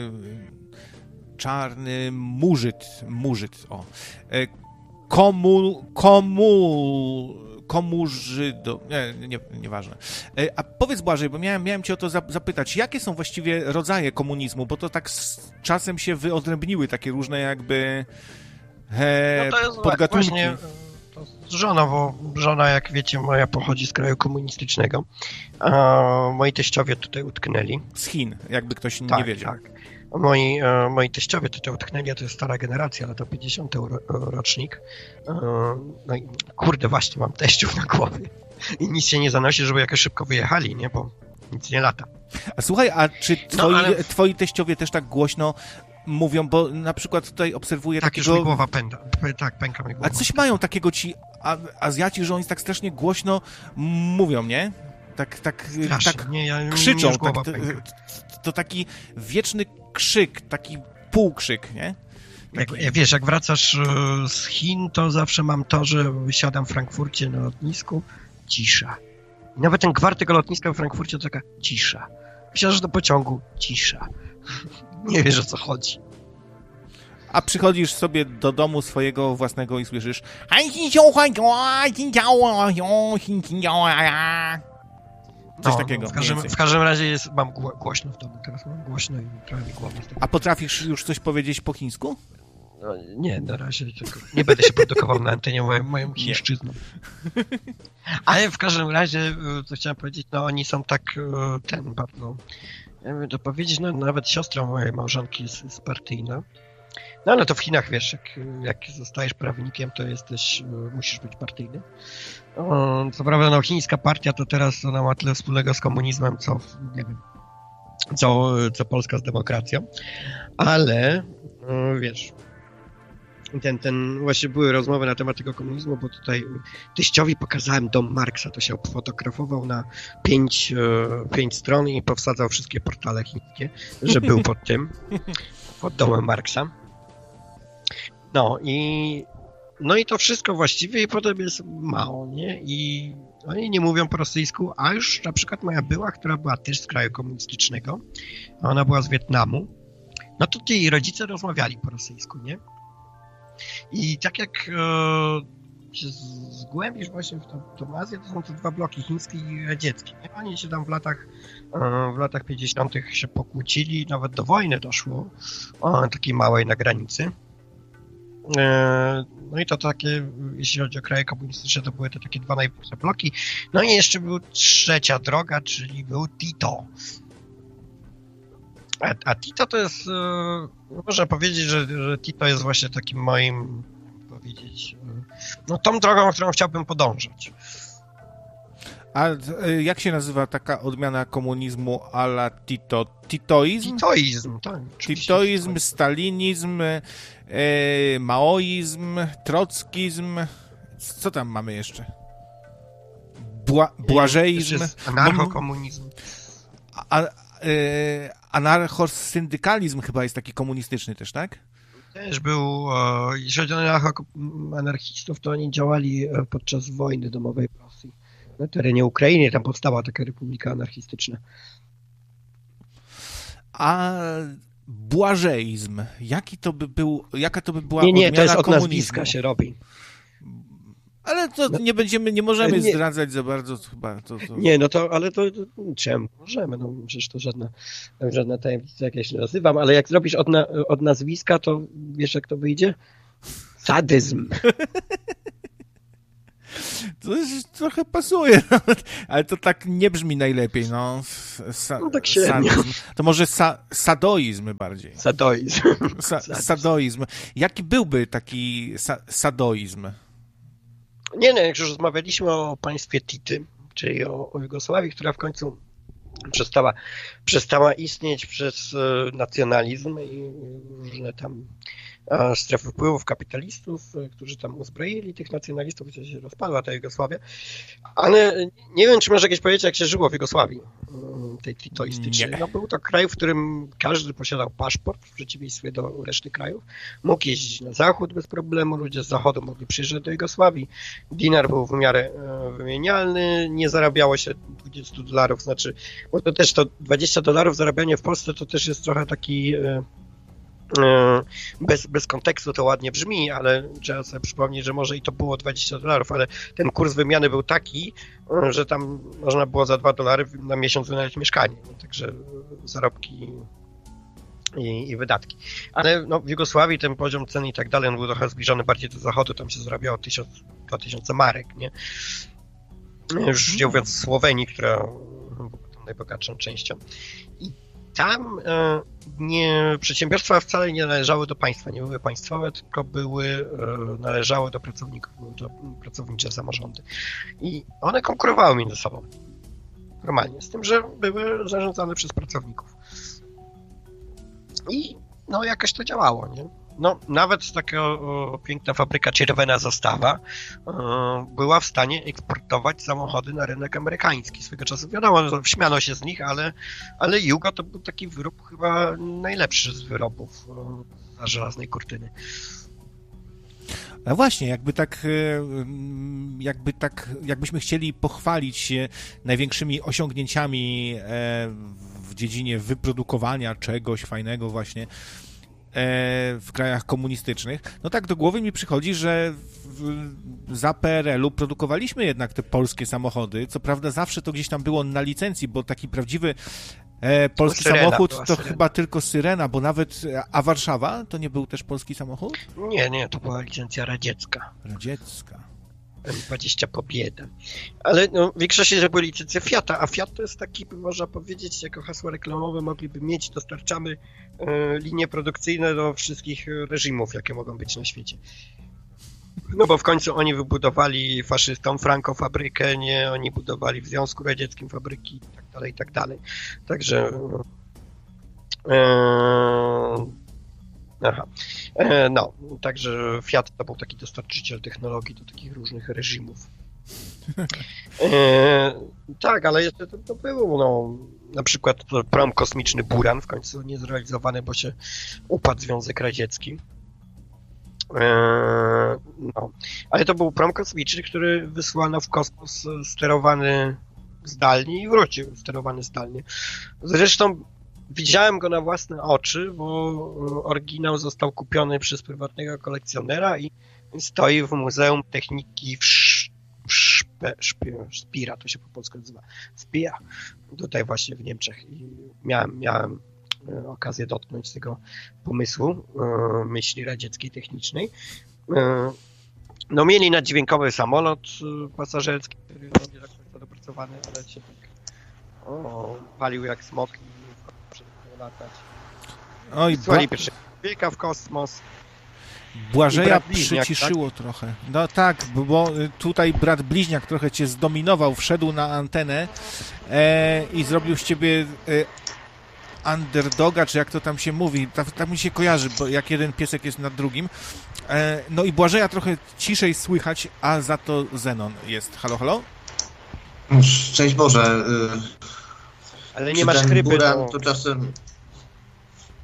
S2: czarny murzyt, murzyt, o. E, komu, komu, komurzydo, nie, nie, nieważne. E, a powiedz, Błażej, bo miałem, miałem cię o to zapytać, jakie są właściwie rodzaje komunizmu, bo to tak z czasem się wyodrębniły takie różne jakby e,
S1: no to jest
S2: podgatunki.
S1: Właśnie, to z żoną, bo żona, jak wiecie, moja pochodzi z kraju komunistycznego, a moi teściowie tutaj utknęli.
S2: Z Chin, jakby ktoś
S1: tak,
S2: nie wiedział.
S1: Tak. Moi, e, moi teściowie tutaj utknęli, a to jest stara generacja, ale to pięćdziesiąty ro, rocznik. E, no i kurde, właśnie mam teściów na głowie. I nic się nie zanosi, żeby jakoś szybko wyjechali, nie? Bo nic nie lata.
S2: A słuchaj, a czy twoi,
S1: no, ale...
S2: twoi teściowie też tak głośno mówią, bo na przykład tutaj obserwuję
S1: tak,
S2: takiego...
S1: już mi głowa pęda. Tak, pęka mi głowa.
S2: A coś mają takiego ci a, Azjaci, że oni tak strasznie głośno mówią, nie? Tak, tak,
S1: Strasznie,
S2: tak
S1: nie, ja,
S2: krzyczą.
S1: tak, to,
S2: to taki wieczny krzyk, taki półkrzyk, nie?
S1: Jak, wiesz, jak wracasz z Chin, to zawsze mam to, że wysiadam w Frankfurcie na lotnisku, cisza. I nawet ten gwar tego lotniska w Frankfurcie to taka cisza. Wsiadasz do pociągu, cisza. Nie wiesz, o co chodzi.
S2: A przychodzisz sobie do domu swojego własnego i słyszysz coś
S1: no,
S2: takiego.
S1: W każdym, w każdym razie jest, mam głośno w domu, teraz mam głośno i trochę mi głowa.
S2: A potrafisz już coś powiedzieć po chińsku?
S1: No, nie, na razie tylko nie będę się produkował na antenie moją, moją chińszczyzną. Ale w każdym razie, co chciałem powiedzieć, no oni są tak, ten bardzo, ja wiem to powiedzieć, no nawet siostra mojej małżonki jest, jest partyjna. No ale to w Chinach, wiesz, jak, jak zostajesz prawnikiem, to jesteś, musisz być partyjny. Co prawda, no chińska partia to teraz ona ma tyle wspólnego z komunizmem, co, nie wiem, co, co Polska z demokracją, ale wiesz, ten, ten, właśnie były rozmowy na temat tego komunizmu, bo tutaj teściowi pokazałem dom Marksa, to się fotografował na pięć, pięć stron i powsadzał wszystkie portale chińskie, że był pod tym, pod domem Marksa. No i no i to wszystko właściwie i potem jest mało, nie? I oni nie mówią po rosyjsku, a już na przykład moja była, która była też z kraju komunistycznego, a ona była z Wietnamu, no to jej rodzice rozmawiali po rosyjsku, nie? I tak jak e, się zgłębisz właśnie w tą, tą Azję, to są te dwa bloki, chiński i radziecki. Nie? Oni się tam w latach e, w latach pięćdziesiątych się pokłócili, nawet do wojny doszło, o, takiej małej na granicy. E, no i to takie, jeśli chodzi o kraje komunistyczne, to były to takie dwa największe bloki. No i jeszcze był trzecia droga, czyli był Tito. A, a Tito to jest, no można powiedzieć, że, że Tito jest właśnie takim moim, powiedzieć, no tą drogą, którą chciałbym podążać.
S2: A jak się nazywa taka odmiana komunizmu a la Tito? Titoizm?
S1: Titoizm, tak.
S2: Titoizm, stalinizm, e, maoizm, trockizm. Co tam mamy jeszcze? Bła, błażeizm.
S1: Anarchokomunizm.
S2: A, a, anarchosyndykalizm chyba jest taki komunistyczny też, tak?
S1: Też był, jeżeli chodzi o anarchistów, to oni działali podczas wojny domowej w Rosji. Na terenie Ukrainy tam powstała taka republika anarchistyczna.
S2: A błażeizm, jaki to by był, jaka to by była
S1: Nie, nie,
S2: odmiana
S1: to jest od
S2: komunizmu?
S1: nazwiska się robi.
S2: Ale to
S1: no,
S2: nie będziemy, nie możemy
S1: nie,
S2: zdradzać za bardzo chyba. To, to...
S1: Nie, no to, ale to, to czemu? Możemy, no przecież to żadna, żadna tajemnica, jak ja się nazywam, ale jak zrobisz od, na, od nazwiska, to wiesz, jak to wyjdzie? Sadyzm.
S2: To jest, trochę pasuje, ale to tak nie brzmi najlepiej, no. Sa,
S1: no tak średnio.
S2: Sadyzm. To może sa, sadoizm bardziej.
S1: Sadoizm.
S2: Sa, sadoizm. Jaki byłby taki sa, sadoizm?
S1: Nie, no, jak już rozmawialiśmy o państwie Tity, czyli o, o Jugosławii, która w końcu przestała, przestała istnieć przez e, nacjonalizm i różne tam e, strefy wpływów kapitalistów, e, którzy tam uzbroili tych nacjonalistów, gdzie się rozpadła ta Jugosławia. Ale nie wiem, czy może jakieś powiedzieć, jak się żyło w Jugosławii, e, tej titoistycznej. No, był to kraj, w którym każdy posiadał paszport, w przeciwieństwie do reszty krajów. Mógł jeździć na zachód bez problemu, ludzie z zachodu mogli przyjeżdżać do Jugosławii. Dinar był w miarę e, wymienialny, nie zarabiało się dwadzieścia dolarów, znaczy, bo to też to dwadzieścia dolarów zarabianie w Polsce to też jest trochę taki e, e, bez, bez kontekstu to ładnie brzmi, ale trzeba sobie przypomnieć, że może i to było dwadzieścia dolarów, ale ten kurs wymiany był taki, e, że tam można było za dwa dolary na miesiąc wynająć mieszkanie, no, także zarobki I, i wydatki. Ale no, w Jugosławii ten poziom cen i tak dalej, on był trochę zbliżony bardziej do zachodu, tam się zarabiało tysiąc, dwa tysiące marek, nie? Już nie mówiąc o Słowenii, która była tą najbogatszą częścią. I tam e, nie, przedsiębiorstwa wcale nie należały do państwa, nie były państwowe, tylko były, e, należały do pracowników, były to pracownicze samorządy. I one konkurowały między sobą. Normalnie, z tym, że były zarządzane przez pracowników. I no jakoś to działało, nie? No nawet taka o, piękna fabryka Czerwona Zastawa o, była w stanie eksportować samochody na rynek amerykański. Swego czasu wiadomo, śmiano się z nich, ale, ale Jugo to był taki wyrób chyba najlepszy z wyrobów o, za żelaznej kurtyny.
S2: No właśnie, jakby tak, jakby tak, jakbyśmy chcieli pochwalić się największymi osiągnięciami w dziedzinie wyprodukowania czegoś fajnego właśnie w krajach komunistycznych, no tak do głowy mi przychodzi, że w, za P R L u produkowaliśmy jednak te polskie samochody. Co prawda zawsze to gdzieś tam było na licencji, bo taki prawdziwy e, polski
S1: Syrena,
S2: samochód to
S1: Syrena.
S2: chyba tylko Syrena, bo nawet, a Warszawa to nie był też polski samochód?
S1: Nie, nie, to była licencja radziecka.
S2: Radziecka.
S1: M dwadzieścia Pobieda. Ale no, w większości to były licencje Fiata, a Fiat to jest taki, można powiedzieć, jako hasło reklamowe mogliby mieć, dostarczamy e, linie produkcyjne do wszystkich reżimów, jakie mogą być na świecie. No bo w końcu oni wybudowali faszystom Franco fabrykę, nie, oni budowali w Związku Radzieckim fabryki i tak dalej, i tak dalej. Także e, Aha. E, no, także Fiat to był taki dostarczyciel technologii do takich różnych reżimów. E, tak, ale jeszcze to, to było, no, na przykład prom kosmiczny Buran, w końcu niezrealizowany, bo się upadł Związek Radziecki. E, no, ale to był prom kosmiczny, który wysłano w kosmos sterowany zdalnie i wrócił sterowany zdalnie. Zresztą widziałem go na własne oczy, bo oryginał został kupiony przez prywatnego kolekcjonera i stoi w Muzeum Techniki w, Sz, w Szpe, Szpie, Spira, to się po polsku nazywa, Spia, tutaj właśnie w Niemczech. I miałem, miałem okazję dotknąć tego pomysłu myśli radzieckiej technicznej. No mieli naddźwiękowy samolot pasażerski, który nie tak dopracowany, ale się tak o, palił jak smok. Latać.
S2: Oj,
S1: Wysłali
S2: Bła...
S1: pierwszego człowieka w kosmos.
S2: Błażeja
S1: Bliźniak,
S2: przyciszyło
S1: tak?
S2: trochę. No tak, bo tutaj brat bliźniak trochę cię zdominował, wszedł na antenę e, i zrobił z ciebie e, underdoga, czy jak to tam się mówi. Tak, tak mi się kojarzy, bo jak jeden piesek jest nad drugim. E, no i Błażeja trochę ciszej słychać, a za to Zenon jest. Halo, halo?
S4: Szczęść Boże.
S1: Ale nie masz chrypy.
S4: Buran,
S1: no.
S4: to czasem,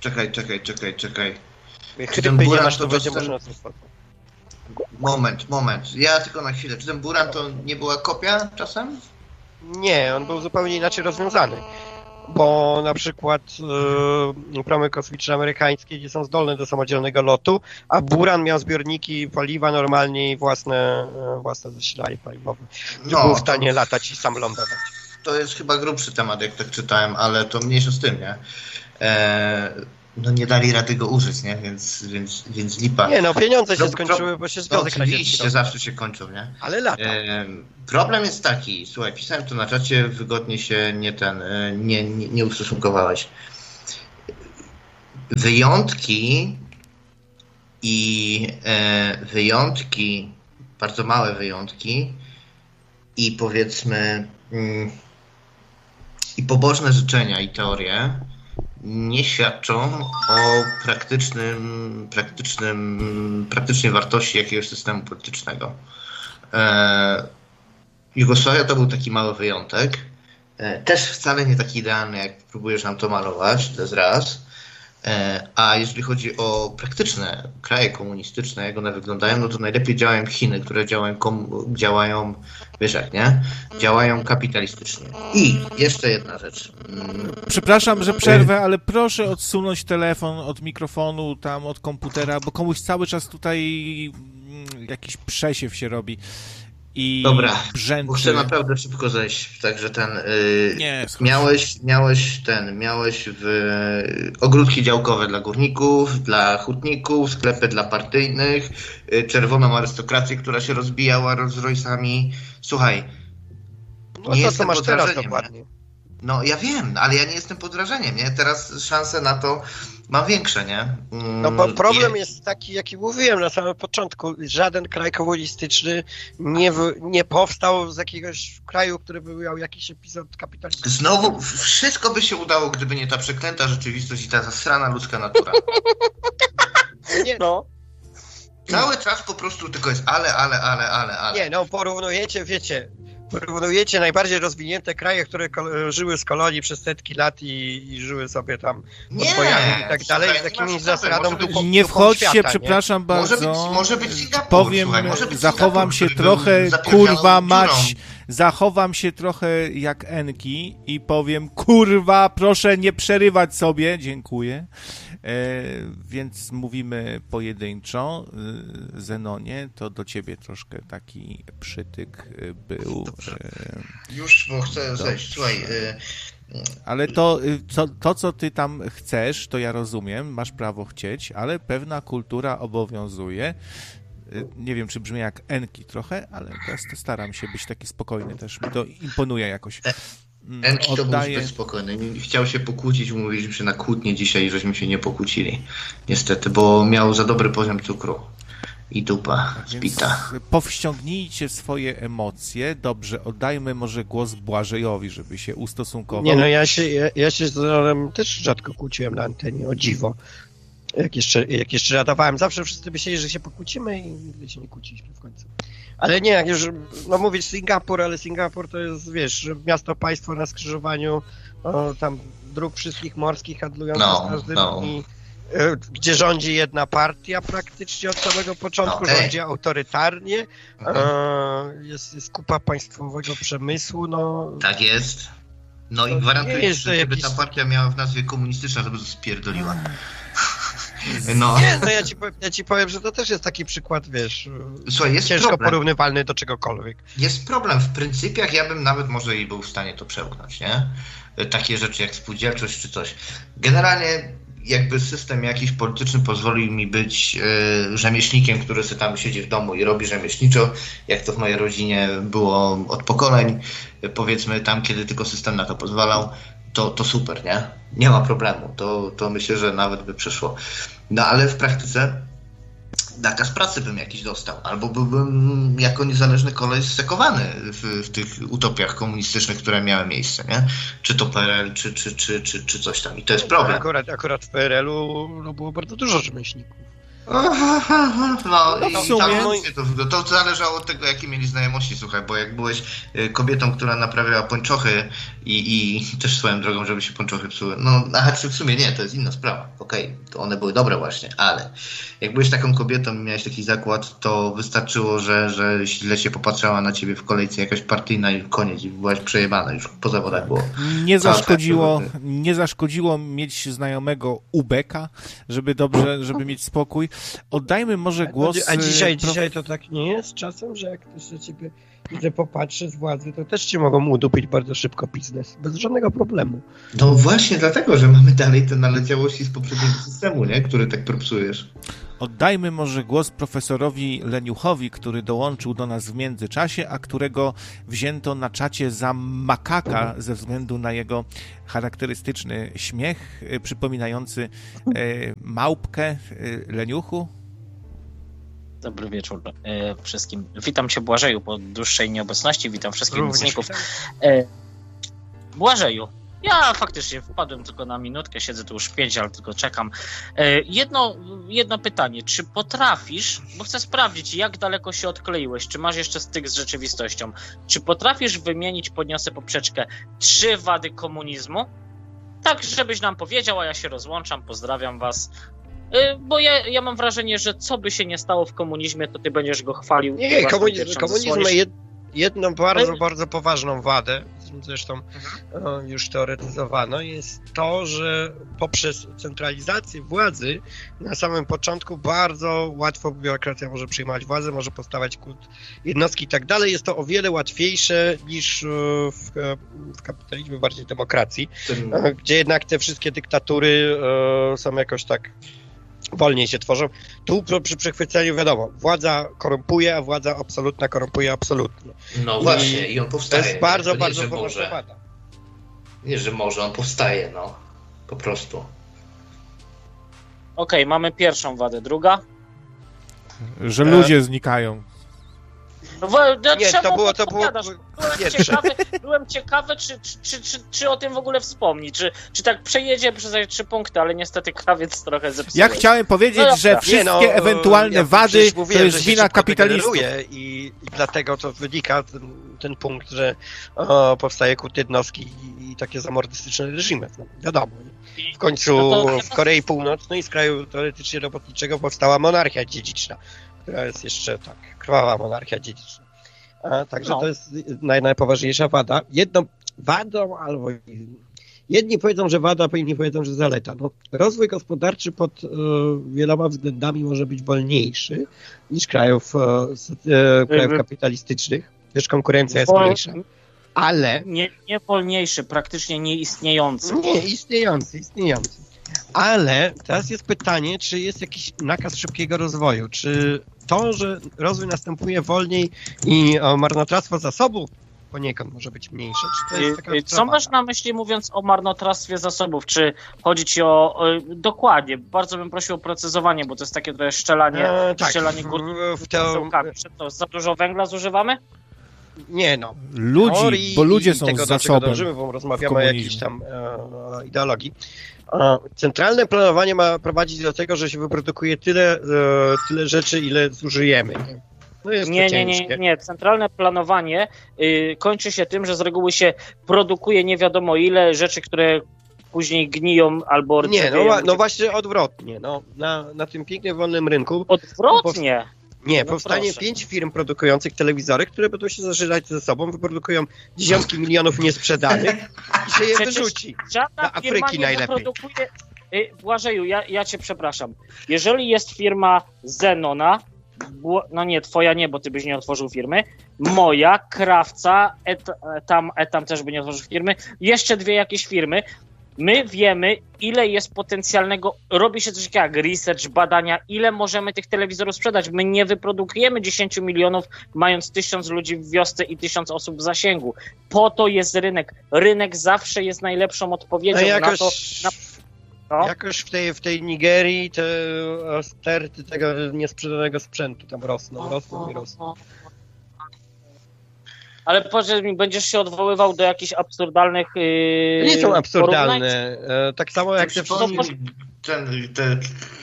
S4: Czekaj, czekaj, czekaj, czekaj.
S1: Jak
S4: Czy ten
S1: chrypy nie
S4: Buran
S1: masz,
S4: to
S1: to będzie
S4: dostęp-
S1: można sobie spotkać.
S4: Moment, moment. Ja tylko na chwilę. Czy ten Buran to nie była kopia czasem?
S1: Nie, on był zupełnie inaczej rozwiązany. Bo na przykład yy, promy kosmiczne amerykańskie nie są zdolne do samodzielnego lotu, a Buran miał zbiorniki paliwa normalnie i własne, yy, własne zasilanie paliwowe. No, był w stanie
S4: to,
S1: latać i sam lądować.
S4: to jest chyba grubszy temat, jak tak czytałem, ale to mniejsza z tym, nie? E, no nie dali rady go użyć, nie? Więc, więc, więc lipa.
S1: Nie no, pieniądze się
S4: Pro-
S1: skończyły, bo się
S4: To
S1: Związek Radziecki
S4: oczywiście
S1: rozpadł.
S4: zawsze się kończą, nie?
S1: Ale lata.
S4: E, problem jest taki, słuchaj, pisałem to na czacie, wygodnie się nie ten, e, nie, nie, nie ustosunkowałeś. Wyjątki i e, wyjątki, bardzo małe wyjątki i powiedzmy mm, i pobożne życzenia i teorie nie świadczą o praktycznym, praktycznym, praktycznej wartości jakiegoś systemu politycznego. E, Jugosławia to był taki mały wyjątek. E, też wcale nie taki idealny, jak próbujesz nam to malować, to jest raz. E, a jeżeli chodzi o praktyczne kraje komunistyczne, jak one wyglądają, no to najlepiej działają Chiny, które działają, kom, działają wiesz jak, nie? Działają kapitalistycznie. I jeszcze jedna rzecz. Mm,
S2: Przepraszam, że przerwę, ale proszę odsunąć telefon od mikrofonu, tam od komputera, bo komuś cały czas tutaj mm, jakiś przesiew się robi i
S4: Dobra,
S2: brzęczy.
S4: bo chcę naprawdę szybko zejść, także ten... Yy,
S2: Nie, schodź.
S4: miałeś, miałeś ten, miałeś w ogródki działkowe dla górników, dla hutników, sklepy dla partyjnych, yy, czerwoną arystokrację, która się rozbijała Rolls Royce'ami. Słuchaj,
S1: No to
S4: jestem
S1: co masz
S4: pod
S1: teraz
S4: wrażeniem,
S1: dokładnie.
S4: no ja wiem, ale ja nie jestem pod wrażeniem, nie? Teraz szanse na to mam większe, nie? Mm,
S1: No bo problem
S4: i-
S1: jest taki, jaki mówiłem na samym początku. Żaden kraj komunistyczny nie, w, nie powstał z jakiegoś kraju, który by miał jakiś epizod kapitalistyczny.
S4: Znowu wszystko by się udało, gdyby nie ta przeklęta rzeczywistość i ta zasrana ludzka natura.
S1: Nie no,
S4: Cały czas po prostu tylko jest ale, ale, ale, ale, ale.
S1: nie no, porównujecie, wiecie, porównujecie najbardziej rozwinięte kraje, które ko- żyły z kolonii przez setki lat i, i żyły sobie tam
S4: Nie,
S1: podwojami i tak dalej,
S4: słuchaj,
S1: z
S4: nie
S1: takimi
S4: ma przesady,
S1: zasadą
S4: może być-
S1: duchową.
S2: Nie wchodźcie,
S1: świata,
S2: przepraszam
S4: Może
S2: bardzo.
S4: być- może być Singapur,
S2: Powiem,
S4: słuchaj, może być
S2: zachowam
S4: Singapur,
S2: się
S4: który
S2: trochę,
S4: był zapierdzielą
S2: kurwa
S4: dziurą.
S2: mać, zachowam się trochę jak Enki i powiem, kurwa, proszę nie przerywać sobie, dziękuję. E, więc mówimy pojedynczo. E, Zenonie, to do ciebie troszkę taki przytyk e, był. E,
S4: Już, bo chcę zejść. Słuchaj, y,
S2: ale to y, co, to, co ty tam chcesz, to ja rozumiem, masz prawo chcieć, ale pewna kultura obowiązuje. Y, Nie wiem, czy brzmi jak Enki trochę, ale teraz to staram się być taki spokojny też. Mi to imponuje jakoś. Mm,
S4: Enki to był
S2: Oddaję...
S4: zbyt spokojny. Nie- Chciał się pokłócić, umówiliśmy się na kłótnię dzisiaj, żeśmy się nie pokłócili. Niestety, bo miał za dobry poziom cukru. I dupa zbita.
S2: Więc powściągnijcie swoje emocje. Dobrze, oddajmy może głos Błażejowi, żeby się ustosunkował.
S1: Nie no, ja się, ja, ja się z Zenorem też rzadko kłóciłem na antenie, o dziwo. Jak jeszcze, jak jeszcze radowałem, zawsze wszyscy myśleli, że się pokłócimy i nigdy się nie kłóciliśmy w końcu. Ale nie, jak już, no mówić Singapur, ale Singapur to jest, wiesz, miasto, państwo na skrzyżowaniu o, tam dróg wszystkich morskich handlujących
S4: No,
S1: z każdym
S4: no.
S1: i e, gdzie rządzi jedna partia praktycznie od samego początku,
S4: No, ej.
S1: rządzi autorytarnie,
S4: Mhm.
S1: e, jest, jest kupa państwowego przemysłu, no...
S4: Tak jest. No
S1: To
S4: i
S1: nie
S4: gwarantuję,
S1: jest,
S4: że
S1: że
S4: gdyby
S1: jakiś-
S4: ta partia miała w nazwie komunistyczna, to by to spierdoliła. No,
S1: Nie, no ja ci, powiem, ja ci powiem, że to też jest taki przykład, wiesz,
S4: słuchaj, jest
S1: ciężko
S4: problem.
S1: porównywalny do czegokolwiek.
S4: Jest problem. W pryncypiach ja bym nawet może i był w stanie to przełknąć, nie? Takie rzeczy jak spółdzielczość czy coś. Generalnie jakby system jakiś polityczny pozwolił mi być y, rzemieślnikiem, który sobie tam siedzi w domu i robi rzemieślniczo, jak to w mojej rodzinie było od pokoleń, y, powiedzmy tam, kiedy tylko system na to pozwalał, to, to super, nie? Nie ma problemu. To, to myślę, że nawet by przeszło. No ale w praktyce nakaz pracy bym jakiś dostał, albo byłbym jako niezależny koleś sekowany w, w tych utopiach komunistycznych, które miały miejsce, nie? Czy to P R L, czy, czy, czy, czy, czy coś tam. I to jest problem.
S1: Akurat, akurat w P R L u no, było bardzo dużo rzemieślników.
S4: No,
S2: No,
S4: i
S2: w sumie-
S4: tam to, to zależało od tego, jakie mieli znajomości, słuchaj, bo jak byłeś y, kobietą, która naprawiała pończochy i, i też swoją drogą, żeby się pończochy psuły, no, a czy w sumie nie, to jest inna sprawa, okej, okay, to one były dobre właśnie, ale jak byłeś taką kobietą i miałeś taki zakład, to wystarczyło, że, że źle się popatrzała na ciebie w kolejce jakaś partyjna i koniec, i byłaś przejebana, już po zawodach było.
S2: Nie
S4: Cała
S2: zaszkodziło,
S4: taka-
S2: nie zaszkodziło mieć znajomego ubeka, żeby dobrze, żeby mieć spokój. Oddajmy może głos...
S1: A dzisiaj,
S2: e, prof-
S1: dzisiaj to tak nie jest czasem, że jak ktoś na ciebie że popatrzy z władzy, to też ci mogą udupić bardzo szybko biznes, bez żadnego problemu.
S4: No właśnie dlatego, że mamy dalej te naleciałości z poprzedniego systemu, nie? Który tak propsujesz.
S2: Oddajmy może głos profesorowi Leniuchowi, który dołączył do nas w międzyczasie, a którego wzięto na czacie za makaka ze względu na jego charakterystyczny śmiech, e, przypominający e, małpkę. E, Leniuchu?
S5: Dobry wieczór e, wszystkim. Witam cię, Błażeju, po dłuższej nieobecności. Witam wszystkich
S1: Również
S5: mocników.
S1: witam.
S5: E, Błażeju, ja faktycznie wpadłem tylko na minutkę, siedzę tu już pięć, ale tylko czekam. E, jedno, jedno pytanie, czy potrafisz, bo chcę sprawdzić, jak daleko się odkleiłeś, czy masz jeszcze styk z rzeczywistością, czy potrafisz wymienić, podniosę poprzeczkę, trzy wady komunizmu? Tak, żebyś nam powiedział, a ja się rozłączam, pozdrawiam was. Bo ja, ja mam wrażenie, że co by się nie stało w komunizmie, to ty będziesz go chwalił.
S1: Nie,
S5: własną
S1: komunizm,
S5: piersią
S1: komunizm ma
S5: zasłonisz.
S1: jed, jedną bardzo,
S5: Ale-
S1: bardzo poważną wadę, zresztą o, już teoretyzowano, jest to, że poprzez centralizację władzy na samym początku bardzo łatwo biurokracja może przyjmować władzę, może powstawać kult jednostki i tak dalej. Jest to o wiele łatwiejsze niż e, w, w kapitalizmie, bardziej demokracji,
S4: Ten...
S1: e, gdzie jednak te wszystkie dyktatury e, są jakoś tak wolniej się tworzą. Tu przy, przy przechwyceniu wiadomo, władza korumpuje, a władza absolutna korumpuje absolutnie.
S4: No
S1: I
S4: właśnie, i on
S1: To
S4: powstaje.
S1: jest bardzo,
S4: to nie,
S1: bardzo
S4: że
S1: poważna
S4: może.
S1: wada.
S4: Nie, że może, on powstaje, no. Po prostu.
S5: Okej, mamy pierwszą wadę. Druga?
S2: Że
S1: E,
S2: ludzie znikają.
S5: No, bo- no,
S1: Nie,
S5: czemu
S1: to było, to było
S5: podpowiadasz? Byłem
S1: pierwsze.
S5: ciekawy, byłem ciekawy czy, czy, czy, czy, czy o tym w ogóle wspomni, czy, czy tak przejedzie przez trzy punkty, ale niestety krawiec trochę zepsuł.
S2: Ja chciałem powiedzieć,
S5: No dobra.
S2: że
S5: Nie,
S2: wszystkie
S1: Nie, no,
S2: ewentualne
S1: ja
S2: wady
S1: przecież
S2: to
S1: mówiłem,
S2: jest
S1: że się
S2: wina
S1: szybko
S2: kapitalistów.
S1: degeneruje I, i dlatego to wynika ten, ten punkt, że o, powstaje kult jednostki i, i takie zamordystyczne reżimy. No, wiadomo. Nie? W końcu
S5: No to-
S1: w Korei Północnej z kraju teoretycznie robotniczego powstała monarchia dziedziczna, która jest jeszcze tak, krwawa monarchia dziedziczna. A, także
S5: No.
S1: to jest naj, najpoważniejsza wada. Jedną wadą albo jedni powiedzą, że wada, a inni powiedzą, że zaleta. No, rozwój gospodarczy pod e, wieloma względami może być wolniejszy niż krajów, e, z, e, krajów
S5: Mhm.
S1: kapitalistycznych, gdyż konkurencja jest
S5: Wol-
S1: mniejsza. Ale
S5: Nie, nie wolniejszy, praktycznie nieistniejący.
S1: nie, istniejący, istniejący. Ale teraz jest pytanie, czy jest jakiś nakaz szybkiego rozwoju? Czy to, że rozwój następuje wolniej i o, marnotrawstwo zasobów poniekąd może być mniejsze? Czy to jest taka
S5: Y, y, Co masz na myśli, mówiąc o marnotrawstwie zasobów? Czy chodzi ci o... o dokładnie, bardzo bym prosił o precyzowanie, bo to jest takie trochę szczelanie,
S1: E, tak,
S5: szczelanie
S1: w,
S5: górki
S1: w teo...
S5: perełkami. Czy to za dużo węgla zużywamy?
S1: Nie no.
S2: Ludzi,
S1: Teorii
S2: bo ludzie
S1: i
S2: są
S1: tego, do czego
S2: zasobem.
S1: dążymy, bo rozmawiamy o
S2: komunizmu.
S1: jakiejś tam e, ideologii. E, centralne planowanie ma prowadzić do tego, że się wyprodukuje tyle, e, tyle rzeczy, ile zużyjemy. Nie? No jest
S5: Nie,
S1: to
S5: nie, nie,
S1: ciężkie.
S5: nie. Centralne planowanie y, kończy się tym, że z reguły się produkuje nie wiadomo ile rzeczy, które później gniją albo
S1: Nie, no,
S5: rdzewieją.
S1: wa- no właśnie odwrotnie. No, na, na tym pięknym wolnym rynku
S5: Odwrotnie.
S1: nie,
S5: No
S1: powstanie
S5: proszę.
S1: pięć firm produkujących telewizory, które będą się zażylać ze sobą, wyprodukują dziesiątki milionów niesprzedanych i się je
S5: Przecież
S1: wyrzuci.
S5: Żadna
S1: Dla
S5: firma
S1: Afryki
S5: nie
S1: najlepiej.
S5: wyprodukuje... Y, Błażeju, ja, ja cię przepraszam. Jeżeli jest firma Zenona, Bło- no nie, twoja nie, bo ty byś nie otworzył firmy, moja, Krawca, et, tam, etam też by nie otworzył firmy, jeszcze dwie jakieś firmy, my wiemy, ile jest potencjalnego, robi się coś takiego jak research, badania, ile możemy tych telewizorów sprzedać. My nie wyprodukujemy dziesięć milionów, mając tysiąc ludzi w wiosce i tysiąc osób w zasięgu. Po to jest rynek. Rynek zawsze jest najlepszą odpowiedzią
S1: No
S5: na
S1: jakoś,
S5: to. Na... No.
S1: jakoś w tej, w tej Nigerii te e, sterty tego niesprzedanego sprzętu tam rosną, rosną i rosną.
S5: Ale powiedz mi, będziesz się odwoływał do jakichś absurdalnych yy,
S1: Nie są absurdalne.
S5: porównań?
S1: E, tak samo jak te
S4: Przypomnij, ten, te,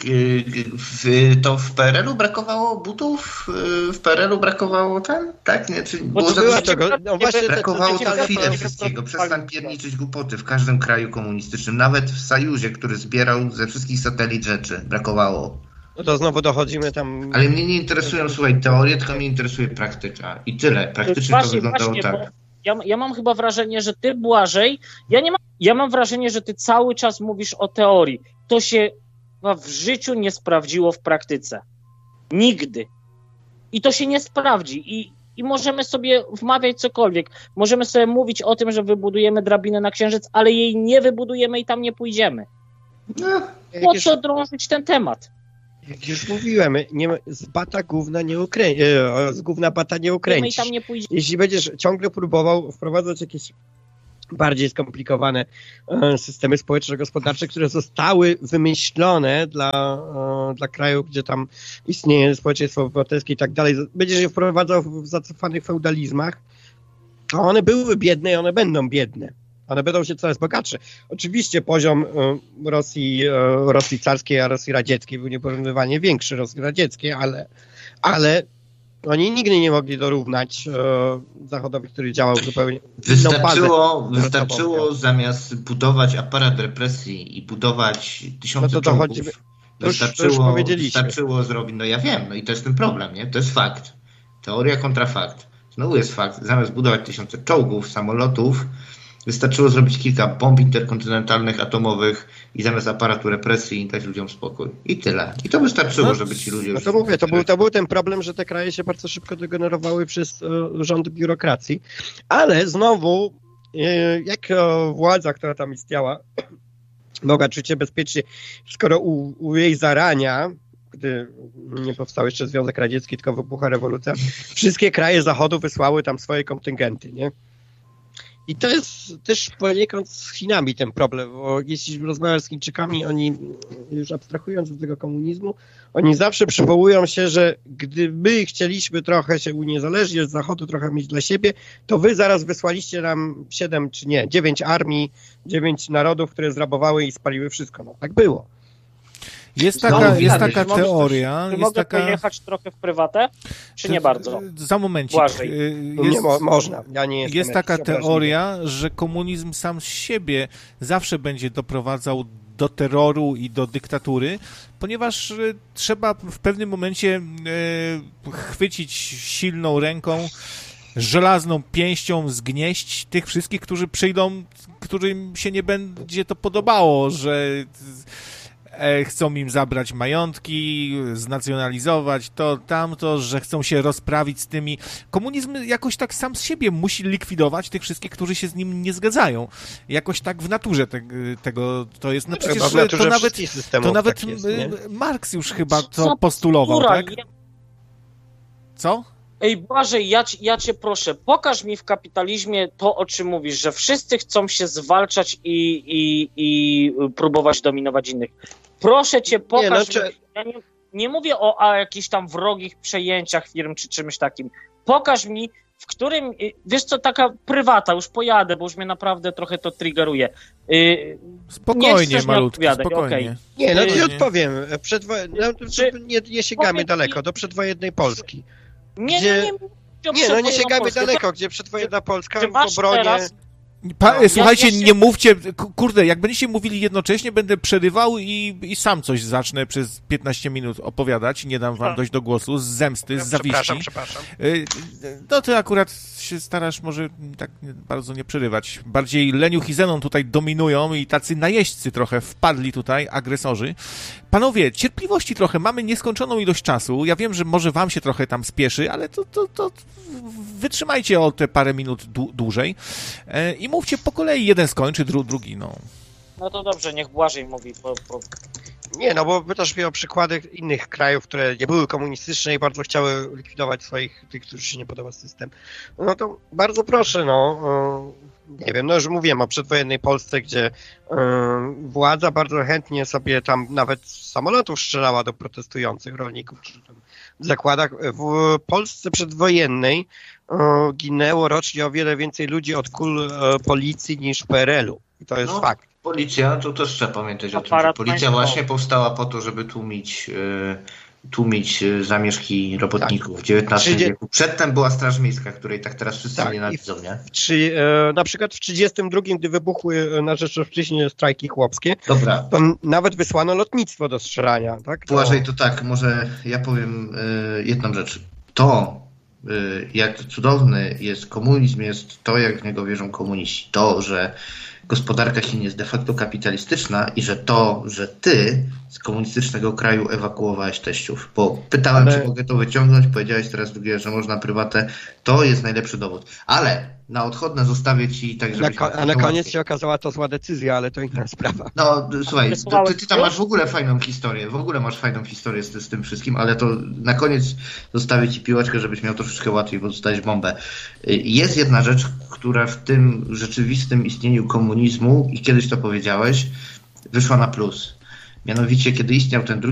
S4: w, to w P R L u brakowało butów? W P R L u brakowało ten? Tak? Nie, czy było
S1: to
S4: za
S1: była
S4: dużo-
S1: tego, no właśnie
S4: Brakowało
S1: te-
S4: to
S1: te-
S4: chwilę
S1: te-
S4: wszystkiego. Przestań pierniczyć głupoty. W każdym kraju komunistycznym, nawet w Sojuzie, który zbierał ze wszystkich satelit rzeczy, brakowało.
S1: No to znowu dochodzimy tam...
S4: Ale mnie nie interesują, słuchaj, teorie, tylko mnie interesuje praktyka. I tyle. Praktycznie to
S5: Właśnie,
S4: wyglądało
S5: właśnie,
S4: tak.
S5: bo Ja, ja mam chyba wrażenie, że ty, Błażej, ja nie mam, ja mam wrażenie, że ty cały czas mówisz o teorii. To się no, w życiu nie sprawdziło w praktyce. Nigdy. I to się nie sprawdzi. I, i możemy sobie wmawiać cokolwiek. Możemy sobie mówić o tym, że wybudujemy drabinę na Księżyc, ale jej nie wybudujemy i tam nie pójdziemy.
S4: No,
S1: Jak
S5: Po
S1: już,
S5: co drążyć ten temat?
S1: jak już mówiłem, nie, ma- z bata gówna nie ukręci, z gówna bata nie
S5: My i
S1: ukręcisz.
S5: tam nie pójdziemy.
S1: Jeśli będziesz ciągle próbował wprowadzać jakieś bardziej skomplikowane e, systemy społeczno-gospodarcze, które zostały wymyślone dla, e, dla kraju, gdzie tam istnieje społeczeństwo obywatelskie i tak dalej, będziesz je wprowadzał w zacofanych feudalizmach, to one były biedne i one będą biedne. One będą się coraz bogatsze. Oczywiście poziom e, Rosji, e, Rosji carskiej a Rosji radzieckiej był nieporównywalnie większy Rosji radzieckiej, ale, ale oni nigdy nie mogli dorównać e, Zachodowi, który działał zupełnie inną bazę.
S4: Wystarczyło, wystarczyło zamiast budować aparat represji i budować tysiące
S1: No to
S4: czołgów,
S1: dochodzimy- to już- to już
S4: wystarczyło,
S1: powiedzieliśmy.
S4: wystarczyło zrobić, no ja wiem, no i to jest ten problem, nie? To jest fakt. Teoria kontra fakt. Znowu jest fakt. Zamiast budować tysiące czołgów, samolotów, wystarczyło zrobić kilka bomb interkontynentalnych, atomowych i zamiast aparatu represji dać ludziom spokój. I tyle. I to wystarczyło,
S1: No,
S4: żeby ci ludzie...
S1: No
S4: już-
S1: to mówię, to był, to był ten problem, że te kraje się bardzo szybko degenerowały przez e, rząd biurokracji, ale znowu, e, jak e, władza, która tam istniała, mogła czuć się bezpiecznie, skoro u, u jej zarania, gdy nie powstał jeszcze Związek Radziecki, tylko wybuchła rewolucja, wszystkie kraje Zachodu wysłały tam swoje kontyngenty, nie? I to jest też poniekąd z Chinami ten problem, bo jeśli rozmawiasz z Chińczykami, oni, już abstrahując od tego komunizmu, oni zawsze przywołują się, że gdy my chcieliśmy trochę się uniezależnić od Zachodu, trochę mieć dla siebie, to wy zaraz wysłaliście nam siedem czy nie, dziewięć armii, dziewięć narodów, które zrabowały i spaliły wszystko. No tak było.
S2: Jest
S4: Znowu
S2: taka, jest
S4: widać,
S2: taka
S5: że mogę
S2: teoria,
S5: Czy
S2: jest
S5: mogę
S2: taka...
S5: pojechać trochę w prywatę, czy nie bardzo?
S2: Za momencik.
S5: Błażej.
S2: Y,
S1: Nie
S2: Jest,
S1: mo- można. Ja nie jestem
S2: jest taka
S1: jakiś obraźliwy.
S2: teoria, że komunizm sam z siebie zawsze będzie doprowadzał do terroru i do dyktatury, ponieważ y, trzeba w pewnym momencie y, chwycić silną ręką, żelazną pięścią zgnieść tych wszystkich, którzy przyjdą, którym się nie będzie to podobało, że e, chcą im zabrać majątki, znacjonalizować to, tamto, że chcą się rozprawić z tymi. Komunizm jakoś tak sam z siebie musi likwidować tych wszystkich, którzy się z nim nie zgadzają. Jakoś tak w naturze te, tego to jest. No przecież
S1: Chyba w naturze
S2: to nawet,
S1: wszystkich systemów
S2: to nawet
S1: tak jest, nie?
S2: Marks już chyba to
S5: Co
S2: postulował,
S5: bzdura,
S2: tak?
S5: ja-
S2: Co?
S5: Ej, Błażej, ja, ci- ja cię proszę, pokaż mi w kapitalizmie to, o czym mówisz, że wszyscy chcą się zwalczać i, i, i próbować dominować innych. Proszę cię, pokaż
S1: no,
S5: mi.
S1: czy-
S5: Ja nie, nie mówię o a, jakichś tam wrogich przejęciach firm czy czymś takim. Pokaż mi, w którym, y, wiesz co, taka prywata, już pojadę, bo już mnie naprawdę trochę to triggeruje. Y, Nie
S2: Spokojnie,
S5: chcesz mi
S2: malutki,
S5: odpowiadać,
S2: spokojnie.
S5: okej.
S1: Nie, no to
S5: Nie,
S1: ci
S2: nie.
S1: odpowiem. Przedwo... No,
S5: Czy-
S1: nie, nie sięgamy
S5: powiedz
S1: daleko,
S5: mi-
S1: do przedwojennej Polski.
S5: Nie,
S1: Gdzie-
S5: nie, nie, nie,
S1: Nie, no nie
S5: przedwojenną
S1: sięgamy
S5: Polskę.
S1: daleko, gdzie przedwojenna Polska
S5: Czy
S1: w
S5: masz
S1: obronie...
S5: teraz-
S2: Pa,
S5: No,
S2: słuchajcie,
S5: ja- ja się-
S2: nie mówcie, ku- kurde, jak będziecie mówili jednocześnie, będę przerywał i, i sam coś zacznę przez piętnaście minut opowiadać, nie dam wam
S5: Tak.
S2: dojść do głosu, z zemsty, z zawiści.
S1: Przepraszam, przepraszam.
S2: Y, No ty akurat się starasz może tak nie- bardzo nie przerywać. Bardziej Leniuch i Zenon tutaj dominują i tacy najeźdźcy trochę wpadli tutaj, agresorzy. Panowie, cierpliwości trochę, mamy nieskończoną ilość czasu. Ja wiem, że może wam się trochę tam spieszy, ale to, to, to wytrzymajcie o te parę minut dłu- dłużej. E, I mówcie po kolei, jeden skończy, dru, drugi, no.
S5: No to dobrze, niech Błażej mówi. Po, po...
S1: Nie, no bo pytasz mnie o przykłady innych krajów, które nie były komunistyczne i bardzo chciały likwidować swoich, tych, którzy się nie podoba system. No to bardzo proszę, no. nie wiem, no już mówiłem o przedwojennej Polsce, gdzie yy, władza bardzo chętnie sobie tam nawet z samolotów strzelała do protestujących rolników, czy tam w zakładach. W Polsce przedwojennej yy, ginęło rocznie o wiele więcej ludzi od kul yy, policji niż w P R L-u. I to jest
S4: no,
S1: fakt.
S4: Policja, to też trzeba pamiętać o tym, że
S5: Aparat
S4: policja
S5: państwowy.
S4: właśnie powstała po to, żeby tłumić, yy, tłumić yy, zamieszki robotników w dziewiętnastym
S1: Trzydzie-
S4: wieku. Przedtem była Straż Miejska, której tak teraz wszyscy
S1: Tak,
S4: nienawidzą, nie?
S1: Czy, e, na przykład w trzydziestym drugim, gdy wybuchły na Rzeczypospolitej strajki chłopskie,
S4: Dobra,
S1: to nawet wysłano lotnictwo do strzelania, tak? To,
S4: Błażej, to tak, może ja powiem y, jedną rzecz. To, y, jak cudowny jest komunizm, jest to, jak w niego wierzą komuniści. To, że gospodarka Chin jest de facto kapitalistyczna i że to, że ty z komunistycznego kraju ewakuowałeś teściów. Bo pytałem,
S1: Ale-
S4: czy mogę to wyciągnąć, powiedziałeś teraz drugie, że można prywatę. To jest najlepszy dowód. Ale na odchodne zostawię ci tak,
S1: na,
S4: żebyś...
S1: ko- a na koniec się okazała to zła decyzja, ale to inna sprawa.
S4: No, słuchaj, to,
S5: Wysłałeś
S4: ty, ty tam
S5: już?
S4: masz w ogóle fajną historię, w ogóle masz fajną historię z, z tym wszystkim, ale to na koniec zostawię ci piłeczkę, żebyś miał troszeczkę łatwiej, bo dostałeś bombę. Jest jedna rzecz, która w tym rzeczywistym istnieniu komunizmu, i kiedyś to powiedziałeś, wyszła na plus. Mianowicie, kiedy istniał ten drugi